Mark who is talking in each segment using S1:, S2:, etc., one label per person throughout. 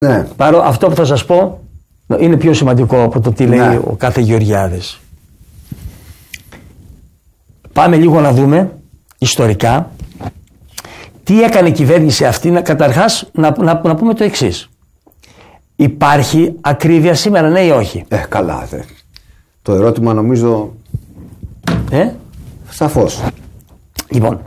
S1: Ναι.
S2: Αυτό που θα σας πω είναι πιο σημαντικό από το τι λέει ο κάθε Γεωργιάδης. Πάμε λίγο να δούμε ιστορικά τι έκανε η κυβέρνηση αυτή. Καταρχάς να πούμε το εξής. Υπάρχει ακρίβεια σήμερα, ναι ή όχι?
S1: Καλά. Το ερώτημα νομίζω σαφώς.
S2: Λοιπόν,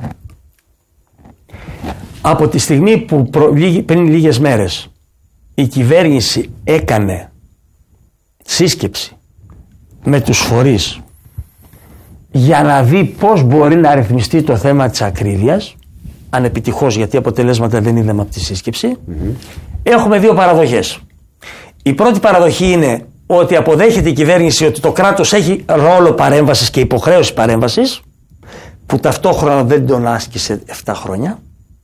S2: από τη στιγμή που πριν λίγες μέρες η κυβέρνηση έκανε σύσκεψη με τους φορείς για να δει πώς μπορεί να ρυθμιστεί το θέμα της ακρίβειας, ανεπιτυχώς γιατί αποτελέσματα δεν είδαμε από τη σύσκεψη, έχουμε δύο παραδοχές. Η πρώτη παραδοχή είναι ότι αποδέχεται η κυβέρνηση ότι το κράτος έχει ρόλο παρέμβασης και υποχρέωση παρέμβασης, που ταυτόχρονα δεν τον άσκησε 7 χρόνια.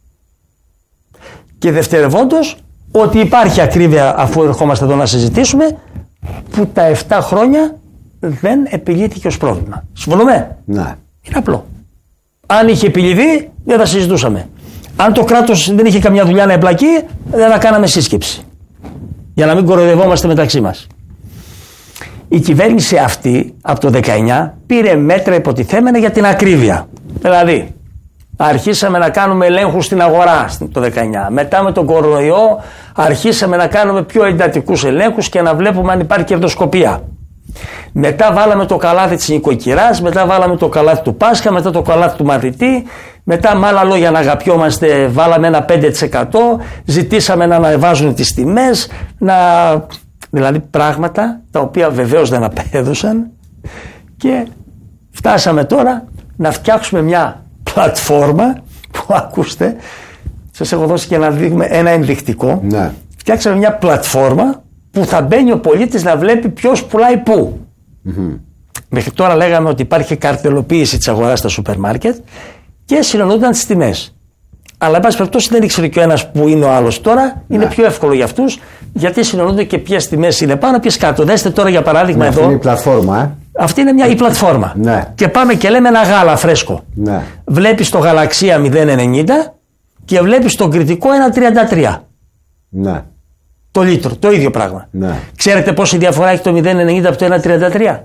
S2: Και δευτερευόντως ότι υπάρχει ακρίβεια, αφού ερχόμαστε εδώ να συζητήσουμε, που τα 7 χρόνια δεν επιλύθηκε ως πρόβλημα. Συμφωνούμε?
S1: Ναι.
S2: Είναι απλό. Αν είχε επιλυθεί, δεν θα συζητούσαμε. Αν το κράτος δεν είχε καμιά δουλειά να εμπλακεί, δεν θα κάναμε σύσκεψη. Για να μην κοροϊδευόμαστε μεταξύ μας. Η κυβέρνηση αυτή από το 19 πήρε μέτρα υποτιθέμενα για την ακρίβεια. Δηλαδή, αρχίσαμε να κάνουμε ελέγχους στην αγορά το 19. Μετά με τον κορονοϊό αρχίσαμε να κάνουμε πιο εντατικούς ελέγχους και να βλέπουμε αν υπάρχει κερδοσκοπία. Μετά βάλαμε το καλάθι της νοικοκυράς, μετά βάλαμε το καλάθι του Πάσχα, μετά το καλάθι του μαθητή, μετά με άλλα λόγια να αγαπιόμαστε βάλαμε ένα 5%, ζητήσαμε να ανεβάζουν τις τιμές, δηλαδή πράγματα τα οποία βεβαίως δεν απέδωσαν, και φτάσαμε τώρα να φτιάξουμε μια πλατφόρμα που, ακούστε, σας έχω δώσει και ένα ενδεικτικό.
S1: Ναι.
S2: Φτιάξαμε μια πλατφόρμα που θα μπαίνει ο πολίτης να βλέπει ποιος πουλάει πού. Μέχρι τώρα λέγαμε ότι υπάρχει καρτελοποίηση της αγοράς στα σούπερ μάρκετ και συνεννοούνταν τις τιμές. Αλλά εν πάση περιπτώσει δεν ήξερε και ο ένας που είναι ο άλλος. Τώρα είναι πιο εύκολο για αυτούς, γιατί συνεννοούνται και ποιες τιμές είναι πάνω, ποιες κάτω. Δέστε τώρα για παράδειγμα εδώ.
S1: Αυτή είναι η πλατφόρμα.
S2: Αυτή είναι η πλατφόρμα.
S1: Ναι.
S2: Και πάμε και λέμε ένα γάλα φρέσκο.
S1: Ναι.
S2: Βλέπεις το γαλαξία 0,90 και βλέπεις τον κριτικό 1,33.
S1: Ναι.
S2: Το λίτρο, το ίδιο πράγμα.
S1: Ναι.
S2: Ξέρετε πόση διαφορά έχει το 0,90 από το 1,33?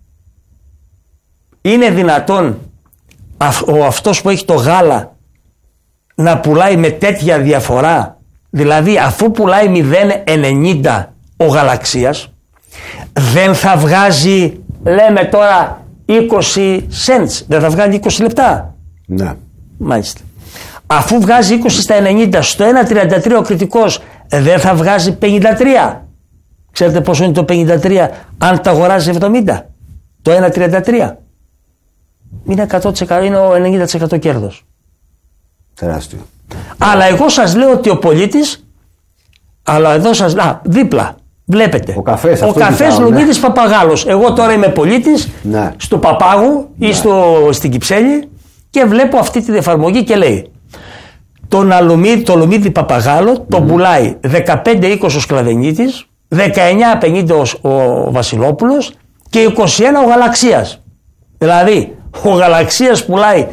S2: Είναι δυνατόν αυτός που έχει το γάλα να πουλάει με τέτοια διαφορά? Δηλαδή αφού πουλάει 0,90 ο γαλαξίας, δεν θα βγάζει, λέμε τώρα, 20 cents, δεν θα βγάλει 20 λεπτά?
S1: Ναι.
S2: Μάλιστα. Αφού βγάζει 20 στα 90, στο 1,33 ο κριτικός δεν θα βγάζει 53? Ξέρετε πόσο είναι το 53 αν τα αγοράζει 70? Το 1,33 είναι 100%, είναι ο 90% κέρδος.
S1: Τεράστιο.
S2: Αλλά εγώ σας λέω ότι ο πολίτης, αλλά εδώ σας λέω, δίπλα βλέπετε, ο καφές Λουμίδης Παπαγάλος. Εγώ τώρα είμαι πολίτης,
S1: ναι,
S2: στο Παπάγου ή στην Κυψέλη, και βλέπω αυτή την εφαρμογή και λέει το Λουμίδη Παπαγάλο το πουλάει 15-20 ο Σκλαβενίτης, 19-50 ο Βασιλόπουλος και 21 ο Γαλαξίας. Δηλαδή ο Γαλαξίας πουλάει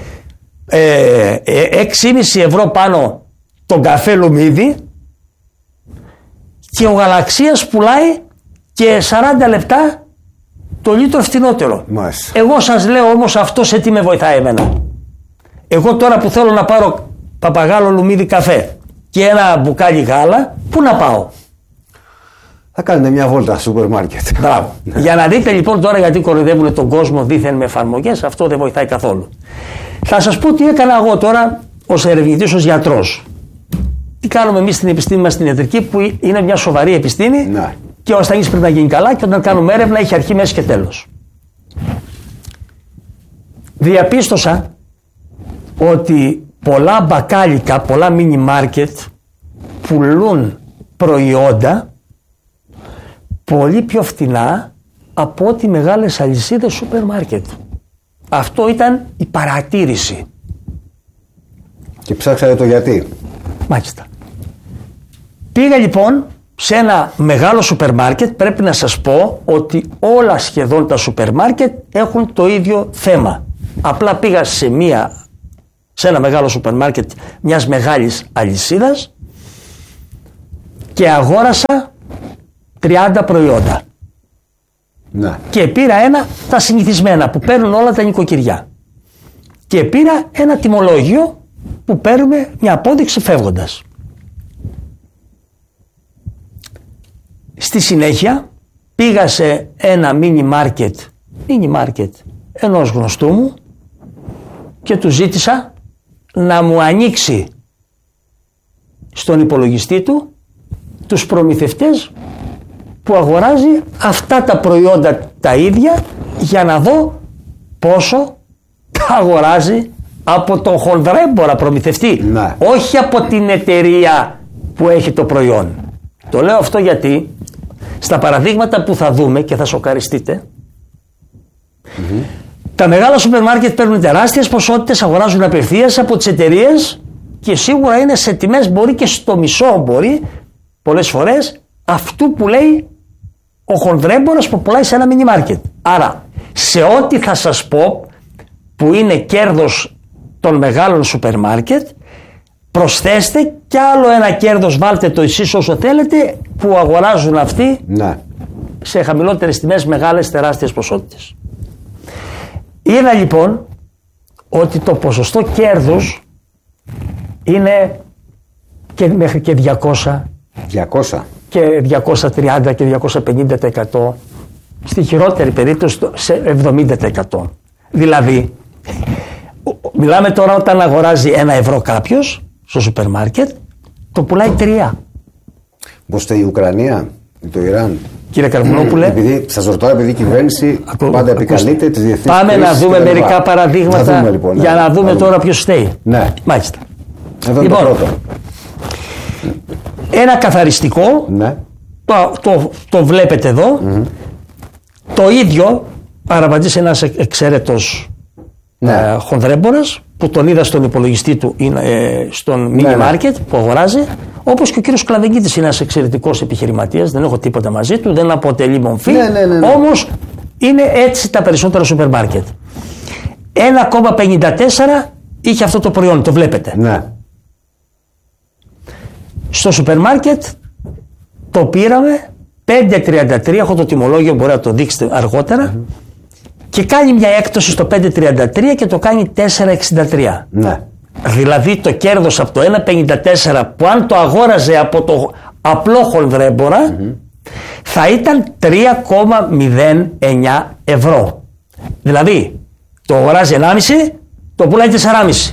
S2: 6,5 ευρώ πάνω τον καφέ Λουμίδη και ο Γαλαξίας πουλάει και 40 λεπτά το λίτρο φτηνότερο.
S1: Μάλιστα.
S2: Εγώ σας λέω όμως αυτό σε τι με βοηθάει εμένα. Εγώ τώρα που θέλω να πάρω Παπαγάλο Λουμίδη καφέ και ένα μπουκάλι γάλα, πού να πάω?
S1: Θα κάνετε μια βόλτα στο σούπερ μάρκετ.
S2: Μπράβο. Για να δείτε λοιπόν τώρα γιατί κοροϊδεύουν τον κόσμο δήθεν με εφαρμογές, αυτό δεν βοηθάει καθόλου. Θα σας πω τι έκανα εγώ τώρα ως ερευνητής, ως γιατρός. Τι κάνουμε εμείς στην επιστήμη μας, στην ιατρική, που είναι μια σοβαρή επιστήμη,
S1: ναι,
S2: και ο ασθενής πρέπει να γίνει καλά, και όταν κάνουμε έρευνα έχει αρχή, μέση και τέλος. Διαπίστωσα ότι πολλά μπακάλικα, πολλά μίνι μάρκετ πουλούν προϊόντα πολύ πιο φθηνά από ό,τι μεγάλες αλυσίδες σούπερ μάρκετ. Αυτό ήταν η παρατήρηση.
S1: Και ψάξατε το γιατί?
S2: Μάλιστα. Πήγα λοιπόν σε ένα μεγάλο σούπερ μάρκετ. Πρέπει να σας πω ότι όλα σχεδόν τα σούπερ μάρκετ έχουν το ίδιο θέμα. Απλά πήγα σε ένα μεγάλο σούπερ μάρκετ μιας μεγάλης αλυσίδας και αγόρασα 30 προϊόντα.
S1: Ναι.
S2: Και πήρα τα συνηθισμένα που παίρνουν όλα τα νοικοκυριά. Και πήρα ένα τιμολόγιο που παίρνουμε μια απόδειξη φεύγοντας. Στη συνέχεια πήγα σε ένα μίνι μάρκετ ενός γνωστού μου και του ζήτησα να μου ανοίξει στον υπολογιστή του τους προμηθευτές που αγοράζει αυτά τα προϊόντα τα ίδια, για να δω πόσο τα αγοράζει από τον χονδρέμπορα προμηθευτή,
S1: ναι.
S2: όχι από την εταιρεία που έχει το προϊόν. Το λέω αυτό γιατί στα παραδείγματα που θα δούμε και θα σοκαριστείτε, τα μεγάλα σούπερ μάρκετ παίρνουν τεράστιες ποσότητες, αγοράζουν απευθείας από τις εταιρείες και σίγουρα είναι σε τιμές, μπορεί και στο μισό, μπορεί πολλές φορές αυτού που λέει ο χονδρέμπορας που πουλάει σε ένα μίνι μάρκετ. Άρα σε ό,τι θα σας πω που είναι κέρδος των μεγάλων σούπερ μάρκετ, προσθέστε κι άλλο ένα κέρδος, βάλτε το εσείς όσο θέλετε, που αγοράζουν αυτοί, ναι, σε χαμηλότερες τιμές μεγάλες τεράστιες ποσότητες. Είδα λοιπόν ότι το ποσοστό κέρδους είναι και μέχρι και 200 και 230 και 250%, στη χειρότερη περίπτωση σε 70%. Δηλαδή μιλάμε τώρα όταν αγοράζει €1 κάποιος στο σούπερ μάρκετ, το πουλάει 3.
S1: Πώς η Ουκρανία, το Ιράν.
S2: Κύριε Καρβουνόπουλε,
S1: σας ρωτάω επειδή η κυβέρνηση πάντα επικαλείται τις διεθνείς.
S2: Πάμε να δούμε μερικά παραδείγματα για να δούμε τώρα ποιος φταίει.
S1: Ναι.
S2: Μάλιστα.
S1: Εδώ λοιπόν, το πρώτο.
S2: Ένα καθαριστικό, ναι, το βλέπετε εδώ, το ίδιο παραβατής ένας εξαίρετος, ναι, χονδρέμπορας που τον είδα στον υπολογιστή του, στον μίνι μάρκετ που αγοράζει, όπως και ο κύριος Κλαβεγγίτης είναι ένας εξαιρετικός επιχειρηματίας, δεν έχω τίποτα μαζί του, δεν αποτελεί μομφή, όμως είναι έτσι τα περισσότερα σούπερ μάρκετ. 1,54 είχε αυτό το προϊόν, το βλέπετε. Ναι. Στο σούπερ μάρκετ το πήραμε 5,33, έχω το τιμολόγιο, μπορεί να το δείξετε αργότερα, και κάνει μια έκπτωση στο 5,33 και το κάνει 4,63. Ναι. Δηλαδή το κέρδος από το 1,54 που αν το αγόραζε από το απλό χονδρέμπορα θα ήταν 3,09 ευρώ. Δηλαδή το αγοράζει 1,5, το πουλάει 4,5.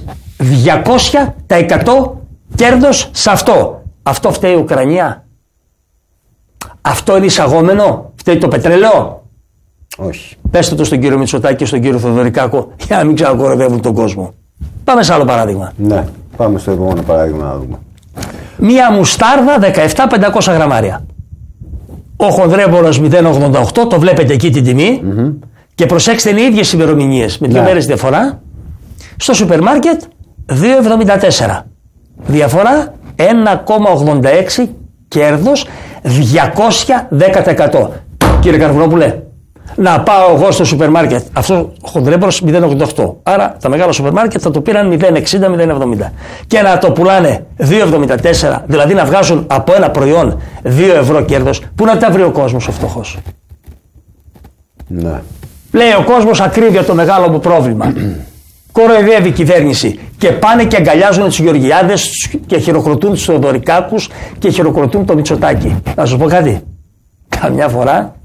S2: 200% κέρδος σε αυτό. Αυτό φταίει η Ουκρανία? Αυτό είναι εισαγόμενο? Φταίει το πετρέλαιο?
S1: Όχι.
S2: Πέστε το στον κύριο Μητσοτάκη και στον κύριο Θοδωρικάκο για να μην ξανακορευεύουν τον κόσμο. Πάμε σε άλλο παράδειγμα.
S1: Ναι, πάμε στο επόμενο παράδειγμα να δούμε.
S2: Μία μουστάρδα 17.500 γραμμάρια. Ο χονδρέμπορος 0,88, το βλέπετε εκεί την τιμή. Και προσέξτε, είναι οι ίδιες ημερομηνίες με 2 μέρες διαφορά. Στο σούπερ μάρκετ 2,74. Διαφορά 1,86 κέρδος, 210%. Κύριε Καρβουνόπουλε, να πάω εγώ στο σούπερ μάρκετ, αυτό ο χονδρέμπορος 0,88. Άρα τα μεγάλα σούπερ μάρκετ θα το πήραν 0,60-0,70. Και να το πουλάνε 2,74, δηλαδή να βγάζουν από ένα προϊόν 2 ευρώ κέρδος. Πού να τα βρει ο κόσμος ο φτωχός?
S1: Ναι.
S2: Λέει ο κόσμος, ακρίβεια το μεγάλο μου πρόβλημα. Κοροϊδεύει η κυβέρνηση και πάνε και αγκαλιάζουν τους Γεωργιάδες και χειροκροτούν τους Θεοδωρικάκους και χειροκροτούν το Μητσοτάκη. Να σου πω κάτι. Καμιά φορά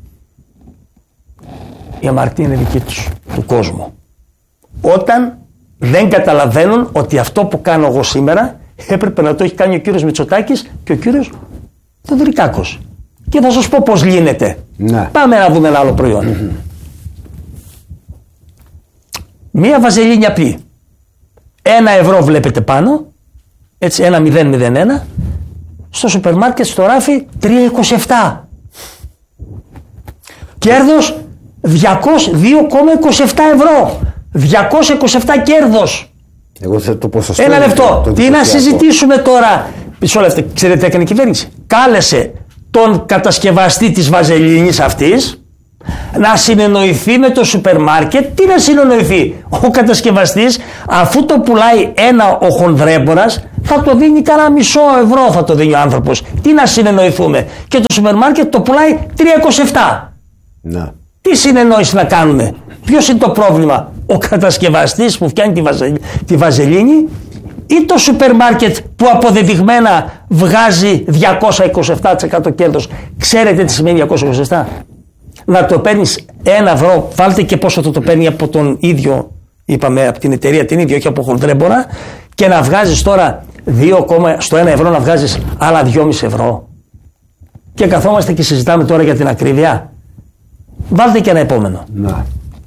S2: η αμαρτία είναι δική τους, του κόσμου. Όταν δεν καταλαβαίνουν ότι αυτό που κάνω εγώ σήμερα έπρεπε να το έχει κάνει ο κύριος Μητσοτάκης και ο κύριος Θεοδωρικάκος. Και θα σας πω πώς λύνεται. Ναι. Πάμε να δούμε ένα άλλο προϊόν. Μία βαζελίνη απλή. 1 ευρώ βλέπετε πάνω, έτσι 1,001. Στο σούπερ μάρκετ στο ράφι 3,27. Κέρδος 2,27 ευρώ. 227 κέρδος.
S1: Εγώ θέλω το ποσοστό.
S2: Ένα λεπτό. Τι να συζητήσουμε τώρα? Μισό λεπτό. Ξέρετε τι έκανε η κυβέρνηση? Κάλεσε τον κατασκευαστή της βαζελίνης αυτής Να συνεννοηθεί με το σούπερ μάρκετ. Τι να συνεννοηθεί? Ο κατασκευαστής, αφού το πουλάει ένα ο χονδρέμπορας, θα το δίνει κανένα μισό ευρώ, θα το δίνει ο άνθρωπος. Τι να συνεννοηθούμε? Και το σούπερ μάρκετ το πουλάει 3,27.
S1: Ναι.
S2: Τι συνεννόηση να κάνουμε? Ποιος είναι το πρόβλημα? Ο κατασκευαστής που φτιάχνει τη βαζελίνη ή το σούπερ μάρκετ που αποδεδειγμένα βγάζει 227% κέρδος? Ξέρετε τι σημαίνει 227? Να το παίρνεις 1 ευρώ, βάλτε και πόσο το παίρνει από τον ίδιο, είπαμε, από την εταιρεία την ίδια, όχι από χονδρέμπορα, και να βγάζεις τώρα στο 1 ευρώ να βγάζεις άλλα 2,5 ευρώ. Και καθόμαστε και συζητάμε τώρα για την ακρίβεια. Βάλτε και ένα επόμενο.
S1: Να.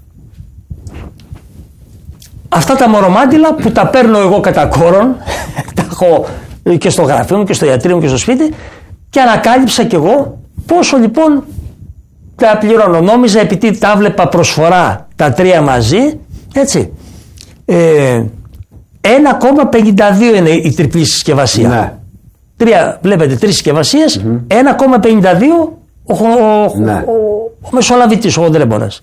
S2: Αυτά τα μορομάντιλα που τα παίρνω εγώ κατά κόρον, τα έχω και στο γραφείο μου και στο ιατρείο μου και στο σπίτι, και ανακάλυψα κι εγώ πόσο λοιπόν τα πληρώνω. Νόμιζα, επειδή τα βλέπα προσφορά τα 3 μαζί, έτσι, 1,52 είναι η τριπλή συσκευασία.
S1: Ναι.
S2: Βλέπετε 3 συσκευασίες, 1,52 ο μεσολαβητής, ο χονδρέμπορας.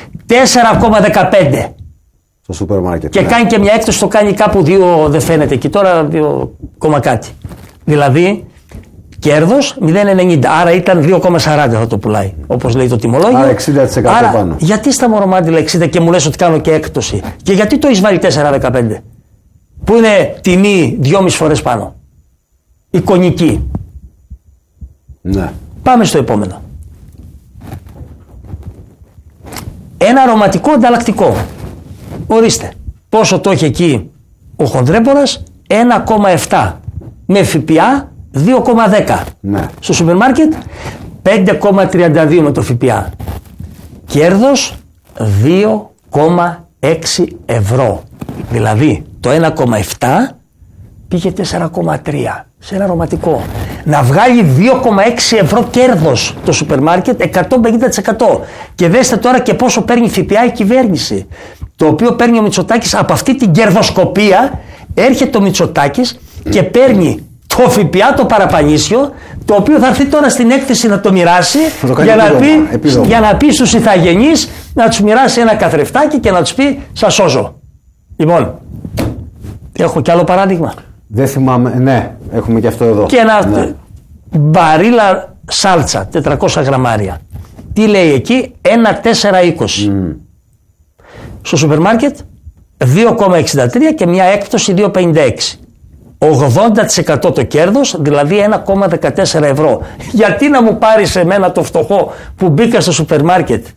S2: 4,15
S1: στο σούπερ μάρκετ.
S2: Και κάνει και μια έκπτωση, το κάνει κάπου 2, δεν φαίνεται και τώρα 2, κάτι. Δηλαδή κέρδος 0,90. Άρα ήταν 2,40 θα το πουλάει, όπως λέει το τιμολόγιο.
S1: Άρα 60%
S2: άρα,
S1: πάνω.
S2: γιατί στα μορομάντιλα 60 και μου λες ότι κάνω και έκπτωση? Και γιατί το έχεις βάλει 4,15 που είναι τιμή 2,5 φορές πάνω? Εικονική.
S1: Ναι.
S2: Πάμε στο επόμενο. Ένα αρωματικό ανταλλακτικό. Ορίστε. Πόσο το έχει εκεί ο χονδρέμπορας? 1,7. Με ΦΠΑ 2,10.
S1: Ναι.
S2: Στο σούπερ μάρκετ 5,32 με το ΦΠΑ. Κέρδος 2,6 ευρώ. Δηλαδή το 1,7 πήγε 4,3 σε ένα αρωματικό. Να βγάλει 2,6 ευρώ κέρδος το σούπερ μάρκετ, 150%. Και δέστε τώρα και πόσο παίρνει ΦΠΑ η κυβέρνηση. Το οποίο παίρνει ο Μητσοτάκης από αυτή την κερδοσκοπία. Έρχεται ο Μητσοτάκης και παίρνει το ΦΠΑ το παραπανίσιο, το οποίο θα έρθει τώρα στην έκθεση να το μοιράσει για να πει στους ηθαγενείς, να τους μοιράσει ένα καθρεφτάκι και να τους πει σας σώζω. Λοιπόν, έχω κι άλλο παράδειγμα.
S1: Δεν θυμάμαι, ναι, έχουμε και αυτό εδώ.
S2: Και ένα μπαρίλα σάλτσα, 400 γραμμάρια. Τι λέει εκεί? 1,420. Στο σούπερ μάρκετ 2,63 και μια έκπτωση 2,56. 80% το κέρδος, δηλαδή 1,14 ευρώ. Γιατί να μου πάρεις εμένα το φτωχό που μπήκα στο σούπερ μάρκετ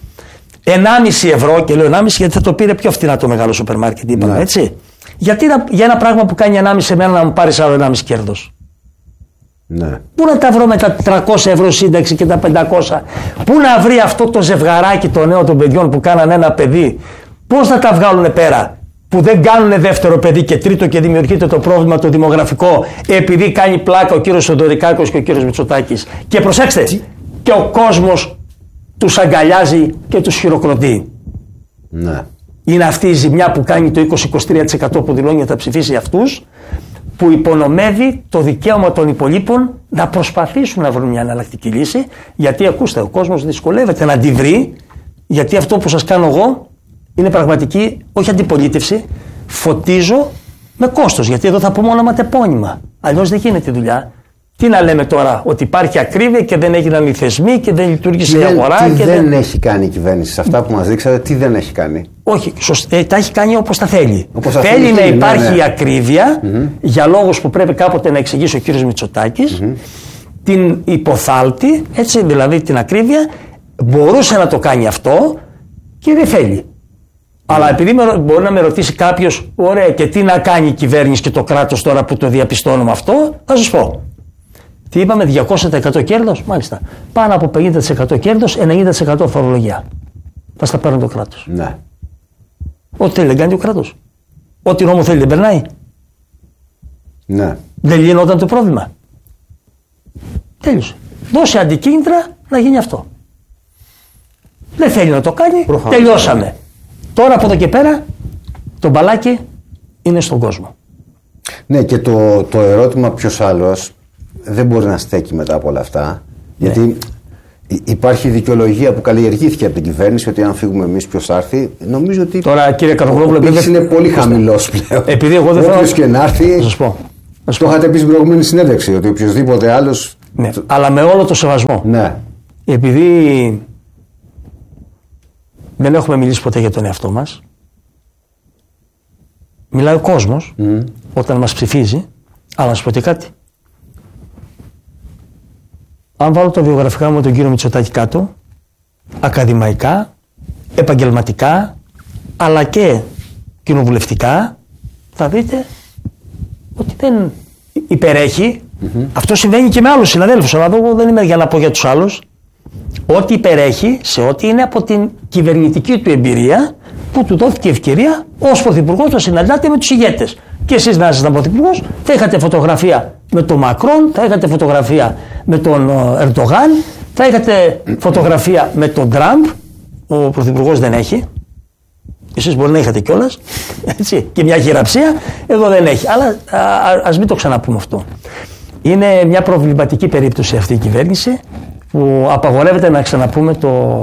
S2: 1,5 ευρώ, και λέω 1,5 γιατί θα το πήρε πιο φθηνά το μεγάλο σούπερ μάρκετ, είπαμε, έτσι. Γιατί για ένα πράγμα που κάνει 1,5 εμένα να μου πάρεις άλλο 1,5 κέρδος?
S1: Ναι.
S2: Πού να τα βρω με τα 300 ευρώ σύνταξη και τα 500? Πού να βρει αυτό το ζευγαράκι το νέο των παιδιών που κάνανε ένα παιδί? Πώς να τα βγάλουν πέρα? Που δεν κάνουν δεύτερο παιδί και τρίτο και δημιουργείται το πρόβλημα το δημογραφικό, επειδή κάνει πλάκα ο κύριος Σοντορικάκος και ο κύριος Μητσοτάκης. Και προσέξτε, και ο κόσμος τους αγκαλιάζει και τους χειροκροτεί.
S1: Ναι.
S2: Είναι αυτή η ζημιά που κάνει το 20-23% που δηλώνει ότι θα ψηφίσει αυτούς, που υπονομεύει το δικαίωμα των υπολείπων να προσπαθήσουν να βρουν μια εναλλακτική λύση. Γιατί ακούστε, ο κόσμος δυσκολεύεται να τη βρει, γιατί αυτό που σας κάνω εγώ είναι πραγματική, όχι αντιπολίτευση, φωτίζω με κόστος. Γιατί εδώ θα πούμε ονοματεπώνυμα. Αλλιώς δεν γίνεται η δουλειά. Τι να λέμε τώρα, ότι υπάρχει ακρίβεια και δεν έγιναν οι θεσμοί και δεν λειτουργήσε η αγορά?
S1: Τι δεν έχει κάνει η κυβέρνηση σε αυτά που μας δείξατε, τι δεν έχει κάνει?
S2: Όχι, τα έχει κάνει όπως τα θέλει. Θέλει να υπάρχει η ακρίβεια για λόγους που πρέπει κάποτε να εξηγήσει ο κύριος Μητσοτάκης, την υποθάλπτη, έτσι, δηλαδή την ακρίβεια, μπορούσε να το κάνει αυτό και δεν θέλει. Αλλά επειδή μπορεί να με ρωτήσει κάποιος, ωραία, και τι να κάνει η κυβέρνηση και το κράτος τώρα που το διαπιστώνουμε αυτό, θα σας πω. Τι είπαμε, 200% κέρδος, μάλιστα. Πάνω από 50% κέρδος, 90% φορολογία. Θα στα παίρνει το κράτος.
S1: Ναι.
S2: Ό,τι θέλει δεν κάνει το κράτος. Ό,τι νόμο θέλει δεν περνάει.
S1: Ναι.
S2: Δεν λύνονταν το πρόβλημα. Τέλειωσε. Δώσε αντικίνητρα να γίνει αυτό. Δεν θέλει να το κάνει, προφανώς. Τελειώσαμε. Τώρα από εδώ και πέρα το μπαλάκι είναι στον κόσμο.
S1: Ναι, και το ερώτημα ποιος άλλος δεν μπορεί να στέκει μετά από όλα αυτά. Ναι. Γιατί Υπάρχει δικαιολογία που καλλιεργήθηκε από την κυβέρνηση ότι αν φύγουμε εμείς ποιος θα έρθει. Νομίζω ότι
S2: τώρα, κύριε Καρπογλώπουλε,
S1: είναι πολύ χαμηλός πλέον.
S2: Επειδή εγώ δεν
S1: όποιος και να έρθει. Το είχατε πει στην προηγούμενη συνέντευξη ότι οποιοδήποτε άλλος.
S2: Ναι, αλλά με όλο το σεβασμό.
S1: Ναι.
S2: Επειδή δεν έχουμε μιλήσει ποτέ για τον εαυτό μας, μιλάει ο κόσμος όταν μας ψηφίζει, αλλά να σου πω και κάτι. Αν βάλω τα βιογραφικά μου με τον κύριο Μητσοτάκη κάτω, ακαδημαϊκά, επαγγελματικά, αλλά και κοινοβουλευτικά, θα δείτε ότι δεν υπερέχει. Αυτό συμβαίνει και με άλλους συναδέλφους, αλλά εγώ δεν είμαι για να πω για τους άλλους. Ότι υπερέχει σε ό,τι είναι από την κυβερνητική του εμπειρία που του δόθηκε ευκαιρία ως πρωθυπουργός να συναντάτε με τους ηγέτες. Και εσείς να ήσασταν πρωθυπουργός, θα είχατε φωτογραφία με τον Μακρόν, θα είχατε φωτογραφία με τον Ερντογάν, θα είχατε φωτογραφία με τον Τραμπ. Ο πρωθυπουργός δεν έχει. Εσείς μπορεί να είχατε κιόλας, έτσι, και μια χειραψία, εδώ δεν έχει. Αλλά ας μην το ξαναπούμε αυτό. Είναι μια προβληματική περίπτωση αυτή η κυβέρνηση που απαγορεύεται να ξαναπούμε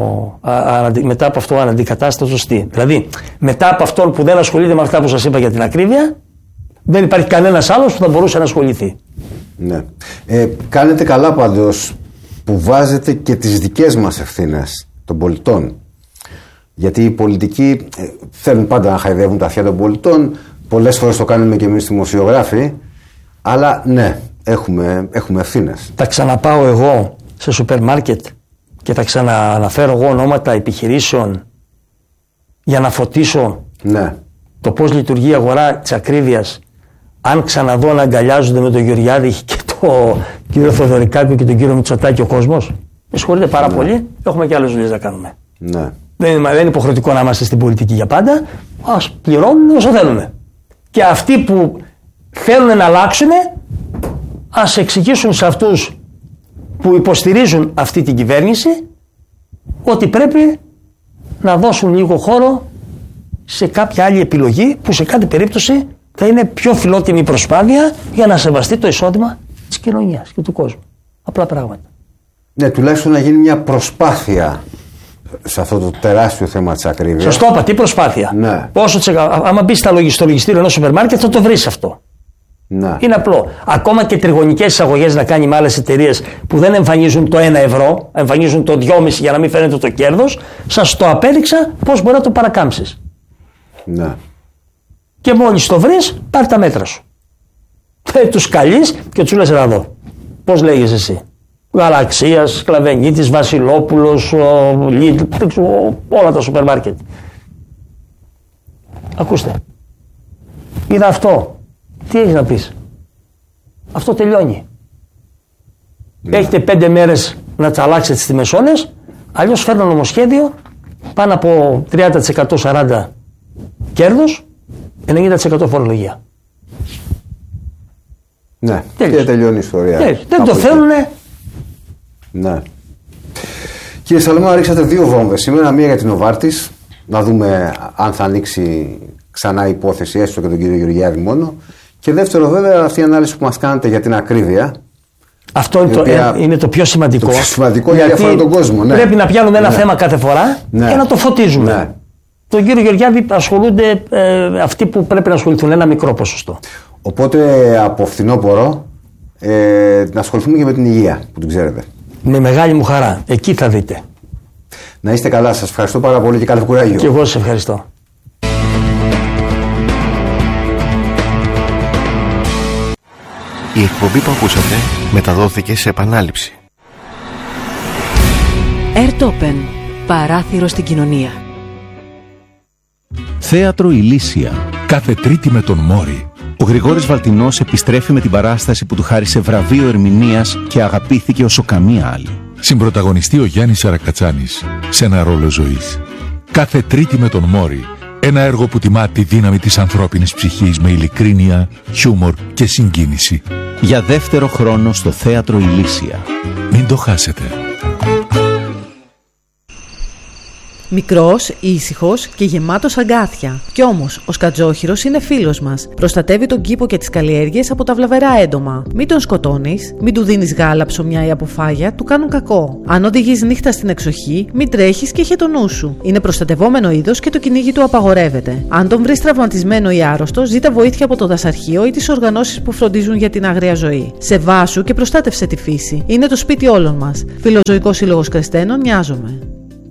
S2: μετά από αυτό αναντικατάστατο σωστή. Δηλαδή, μετά από αυτόν που δεν ασχολείται με αυτά που σας είπα για την ακρίβεια, δεν υπάρχει κανένας άλλος που θα μπορούσε να ασχοληθεί.
S1: Ναι. Κάνετε καλά πάντως που βάζετε και τις δικές μας ευθύνες των πολιτών. Γιατί οι πολιτικοί θέλουν πάντα να χαϊδεύουν τα αυτιά των πολιτών. Πολλές φορές το κάνουμε και εμείς δημοσιογράφοι. Αλλά ναι, έχουμε ευθύνες.
S2: Θα ξαναπάω εγώ σε σούπερ μάρκετ και θα ξανααναφέρω εγώ ονόματα επιχειρήσεων για να φωτίσω το πώς λειτουργεί η αγορά της ακρίβειας. Αν ξαναδώ να αγκαλιάζονται με τον Γεωργιάδη και τον κύριο Θοδωρικάκο και τον κύριο Μητσοτάκη ο κόσμος, με συγχωρείτε πάρα πολύ, έχουμε και άλλες δουλειές να κάνουμε.
S1: Ναι.
S2: Δεν είναι υποχρεωτικό να είμαστε στην πολιτική για πάντα. Ας πληρώνουν όσο θέλουν. Και αυτοί που θέλουν να αλλάξουν, ας εξηγήσουν σε αυτούς που υποστηρίζουν αυτή την κυβέρνηση ότι πρέπει να δώσουν λίγο χώρο σε κάποια άλλη επιλογή που σε κάθε περίπτωση θα είναι πιο φιλότιμη προσπάθεια για να σεβαστεί το εισόδημα της κοινωνίας και του κόσμου. Απλά πράγματα.
S1: Ναι, τουλάχιστον να γίνει μια προσπάθεια σε αυτό το τεράστιο θέμα της ακρίβειας.
S2: Σωστό, είπα, τι προσπάθεια.
S1: Ναι.
S2: Άμα μπεις στο λογιστήριο ενός σούπερ μάρκετ θα το βρεις αυτό.
S1: Ναι.
S2: Είναι απλό. Ακόμα και τριγωνικές εισαγωγές να κάνει με άλλες εταιρείες που δεν εμφανίζουν το 1 ευρώ, εμφανίζουν το 2,5 για να μην φαίνεται το κέρδος, σας το απέδειξα πώς μπορεί να το παρακάμψεις.
S1: Ναι.
S2: Και μόλις το βρεις, πάρ' τα μέτρα σου. Τους καλείς και τους λες εδώ. Πώς λέγεις εσύ? Γαλαξίας, Κλαβενίτης, Βασιλόπουλος, Lidl, όλα τα σούπερ μάρκετ. Ακούστε. Είδα αυτό. Τι έχεις να πεις? Αυτό τελειώνει. Έχετε 5 μέρες να τσαλάξετε τις τιμές όλες, αλλιώς φέρνω νομοσχέδιο πάνω από 30% 40% κέρδος, 90% φορολογία.
S1: Ναι, και τελειώνει η ιστορία.
S2: Δεν το θέλουνε.
S1: Ναι. Κύριε Σαλωμά, ρίξατε 2 βόμβες σήμερα, μία για την Νοβάρτης, να δούμε αν θα ανοίξει ξανά η υπόθεση, έστω και τον κύριο Γεωργιάδη μόνο. Και δεύτερο, βέβαια, αυτή η ανάλυση που μας κάνετε για την ακρίβεια.
S2: Αυτό είναι το πιο σημαντικό.
S1: Το πιο σημαντικό γιατί αφορά τον κόσμο. Ναι.
S2: Πρέπει να πιάνουμε ένα θέμα κάθε φορά και να το φωτίζουμε.
S1: Ναι.
S2: Τον κύριο Γεωργιάδη ασχολούνται αυτοί που πρέπει να ασχοληθούν, ένα μικρό ποσοστό.
S1: Οπότε από φθινόπωρο να ασχοληθούμε και με την υγεία, που την ξέρετε.
S2: Με μεγάλη μου χαρά. Εκεί θα δείτε.
S1: Να είστε καλά. Σας ευχαριστώ πάρα πολύ και καλό κουράγιο.
S2: Και εγώ σας ευχαριστώ.
S3: Η εκπομπή που ακούσατε μεταδόθηκε σε επανάληψη.
S4: Ερτόπεν. Παράθυρο στην κοινωνία.
S5: Θέατρο Ηλίσια. Κάθε Τρίτη με τον Μόρι. Ο Γρηγόρης Βαλτινός επιστρέφει με την παράσταση που του χάρισε βραβείο ερμηνείας και αγαπήθηκε όσο καμία άλλη.
S6: Συμπρωταγωνιστεί ο Γιάννης Σαρακατσάνης σε ένα ρόλο ζωής. Κάθε Τρίτη με τον Μόρι. Ένα έργο που τιμά τη δύναμη της ανθρώπινης ψυχής με ειλικρίνεια, χιούμορ και συγκίνηση.
S5: Για δεύτερο χρόνο στο Θέατρο Ηλίσια.
S6: Μην το χάσετε.
S7: Μικρός, ήσυχος και γεμάτος αγκάθια. Κι όμως, ο σκατζόχυρος είναι φίλος μας. Προστατεύει τον κήπο και τις καλλιέργειες από τα βλαβερά έντομα. Μην τον σκοτώνεις, μην του δίνεις γάλα, ψωμιά ή αποφάγια, του κάνουν κακό. Αν οδηγείς νύχτα στην εξοχή, μην τρέχεις και είχε το νου σου. Είναι προστατευόμενο είδος και το κυνήγι του απαγορεύεται. Αν τον βρεις τραυματισμένο ή άρρωστο, ζήτα βοήθεια από το δασαρχείο ή τις οργανώσεις που φροντίζουν για την άγρια ζωή. Σεβάσου και προστάτευσε τη φύση. Είναι το σπίτι όλων μας. Φιλοζωικός Σύλλογος Κρεστένων, Νοιάζομαι.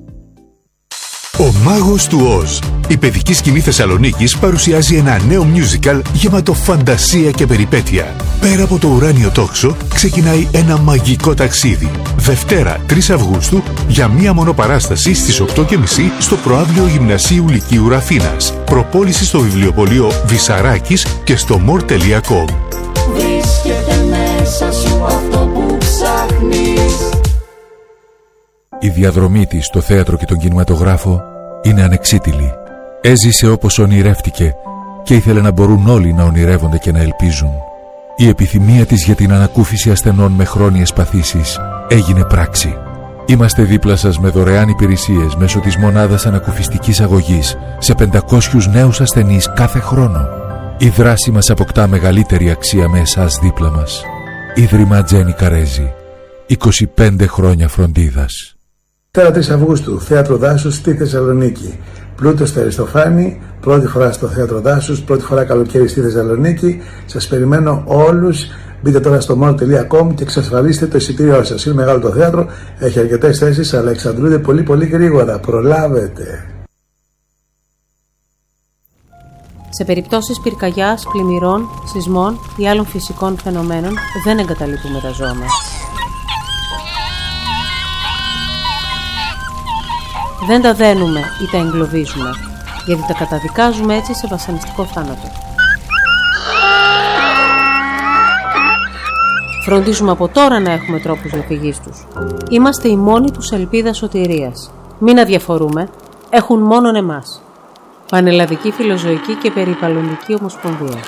S8: Ο Μάγος του Οζ. Η παιδική σκηνή Θεσσαλονίκης παρουσιάζει ένα νέο musical γεμάτο φαντασία και περιπέτεια. Πέρα από το ουράνιο τόξο, ξεκινάει ένα μαγικό ταξίδι. Δευτέρα, 3 Αυγούστου, για μία μόνο παράσταση στις 8:30 στο Προαύλιο Γυμνασίου Λυκείου Ραφίνας. Προπόληση στο βιβλιοπωλείο Βυσαράκης και στο more.com.
S9: Βρίσκεται μέσα σου αυτό που ψάχνεις.
S6: Η διαδρομή της στο θέατρο και τον κινηματογράφο είναι ανεξίτηλη. Έζησε όπως ονειρεύτηκε και ήθελε να μπορούν όλοι να ονειρεύονται και να ελπίζουν. Η επιθυμία της για την ανακούφιση ασθενών με χρόνιες παθήσεις έγινε πράξη. Είμαστε δίπλα σας με δωρεάν υπηρεσίες μέσω της μονάδας ανακουφιστικής αγωγής σε 500 νέους ασθενείς κάθε χρόνο. Η δράση μας αποκτά μεγαλύτερη αξία με εσάς δίπλα μας. Ίδρυμα Τζένι Καρέζη. 25 χρόνια φροντίδας.
S10: Δευτέρα 3 Αυγούστου, Θέατρο Δάσους στη Θεσσαλονίκη. Πλούτος στο Αριστοφάνη, πρώτη φορά στο Θέατρο Δάσους, πρώτη φορά καλοκαίρι στη Θεσσαλονίκη. Σας περιμένω όλους. Μπείτε τώρα στο more.com και εξασφαλίστε το εισιτήριό σας. Είναι μεγάλο το θέατρο, έχει αρκετές θέσεις, αλλά εξαντλούνται πολύ γρήγορα. Προλάβετε.
S11: Σε περιπτώσεις πυρκαγιάς, πλημμυρών, σεισμών ή άλλων φυσικών φαινομένων δεν εγκαταλείπουμε τα ζώα μας. Δεν τα δένουμε ή τα εγκλωβίζουμε, γιατί τα καταδικάζουμε έτσι σε βασανιστικό θάνατο. Φροντίζουμε από τώρα να έχουμε τρόπους διαφυγής τους. Είμαστε η μόνη τους ελπίδα σωτηρίας. Μην αδιαφορούμε, έχουν μόνον εμάς. Πανελλαδική Φιλοζωική και Περιβαλλοντική Ομοσπονδία.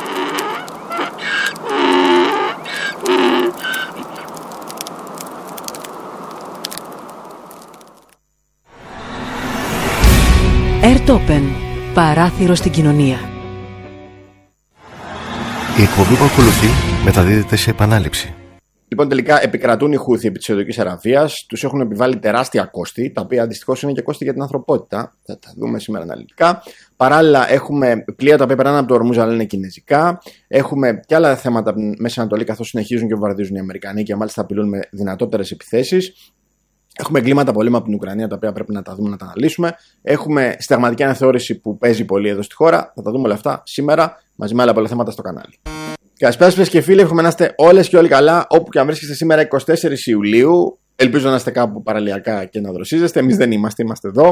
S4: Ερτόπεν. Παράθυρο στην κοινωνία.
S3: Η εκπομπή που ακολουθεί μεταδίδεται σε επανάληψη.
S12: Λοιπόν, τελικά επικρατούν οι Χούθοι επί της Σαουδικής Αραβίας. Τους έχουν επιβάλει τεράστια κόστη, τα οποία αντιστοιχώς είναι και κόστη για την ανθρωπότητα. Θα τα δούμε σήμερα αναλυτικά. Παράλληλα, έχουμε πλοία τα οποία περνάνε από το Ορμούζ, αλλά είναι κινέζικα. Έχουμε και άλλα θέματα Μέση Ανατολή, καθώς συνεχίζουν και βομβαρδίζουν οι Αμερικανοί και μάλιστα απειλούν με δυνατότερες επιθέσεις. Έχουμε εγκλήματα πολέμου από την Ουκρανία, τα οποία πρέπει να τα δούμε, να τα αναλύσουμε. Έχουμε συνταγματική αναθεώρηση που παίζει πολύ εδώ στη χώρα. Θα τα δούμε όλα αυτά σήμερα, μαζί με άλλα πολλά θέματα στο κανάλι. Καλησπέρα σας και φίλοι, εύχομαι να είστε όλες και όλοι καλά, όπου και αν βρίσκεστε σήμερα 24 Ιουλίου. Ελπίζω να είστε κάπου παραλιακά και να δροσίζεστε. Εμείς δεν είμαστε εδώ.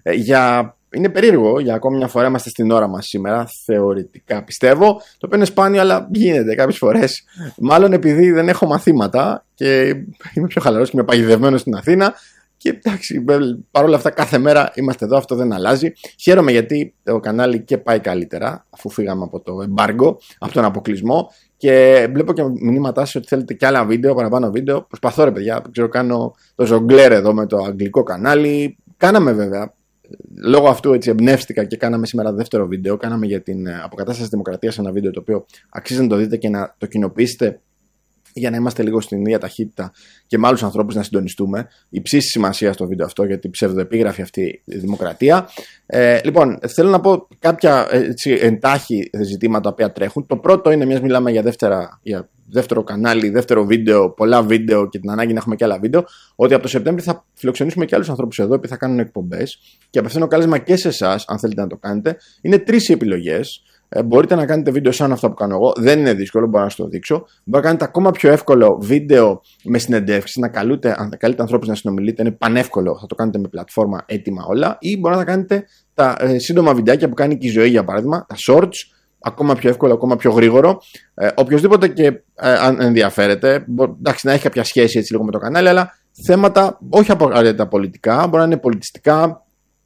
S12: Είναι περίεργο, για ακόμη μια φορά είμαστε στην ώρα μας σήμερα, θεωρητικά πιστεύω. Το οποίο είναι σπάνιο, αλλά γίνεται κάποιες φορές. Μάλλον επειδή δεν έχω μαθήματα και είμαι πιο χαλαρός και είμαι παγιδευμένος στην Αθήνα. Και εντάξει, παρόλα αυτά κάθε μέρα είμαστε εδώ, αυτό δεν αλλάζει. Χαίρομαι γιατί το κανάλι και πάει καλύτερα, αφού φύγαμε από το εμπάργκο, από τον αποκλεισμό. Και βλέπω και μηνύματά σας ότι θέλετε και άλλα βίντεο, παραπάνω βίντεο. Προσπαθώ ρε παιδιά, ξέρω, κάνω το ζογκλέρ εδώ με το αγγλικό κανάλι. Κάναμε βέβαια, λόγω αυτού έτσι εμπνεύστηκα και κάναμε σήμερα δεύτερο βίντεο. Κάναμε για την αποκατάσταση της δημοκρατίας ένα βίντεο το οποίο αξίζει να το δείτε και να το κοινοποιήσετε, για να είμαστε λίγο στην ίδια ταχύτητα και με άλλους ανθρώπους να συντονιστούμε. Υψής σημασία στο βίντεο αυτό, γιατί ψευδοεπίγραφη αυτή η δημοκρατία. Λοιπόν, θέλω να πω κάποια εντάχει ζητήματα τα οποία τρέχουν. Το πρώτο είναι, μιας μιλάμε για δεύτερο κανάλι, δεύτερο βίντεο, πολλά βίντεο και την ανάγκη να έχουμε και άλλα βίντεο, ότι από το Σεπτέμβριο θα φιλοξενήσουμε και άλλους ανθρώπους εδώ που θα κάνουν εκπομπές. Και απευθύνω κάλεσμα και σε εσάς, αν θέλετε να το κάνετε. Είναι 3 οι επιλογές. Μπορείτε να κάνετε βίντεο σαν αυτά που κάνω εγώ. Δεν είναι δύσκολο, μπορώ να σας το δείξω. Μπορείτε να κάνετε ακόμα πιο εύκολο βίντεο με συνεντεύξεις, να καλείτε ανθρώπους να συνομιλείτε. Είναι πανεύκολο. Θα το κάνετε με πλατφόρμα έτοιμα όλα. Ή μπορείτε να κάνετε τα σύντομα βιντεάκια που κάνει και η Ζωή, για παράδειγμα, τα shorts. Ακόμα πιο εύκολο, ακόμα πιο γρήγορο. Οποιοςδήποτε και αν ενδιαφέρεται, εντάξει, να έχει κάποια σχέση έτσι λίγο με το κανάλι, αλλά θέματα όχι απαραίτητα πολιτικά, μπορεί να είναι πολιτιστικά.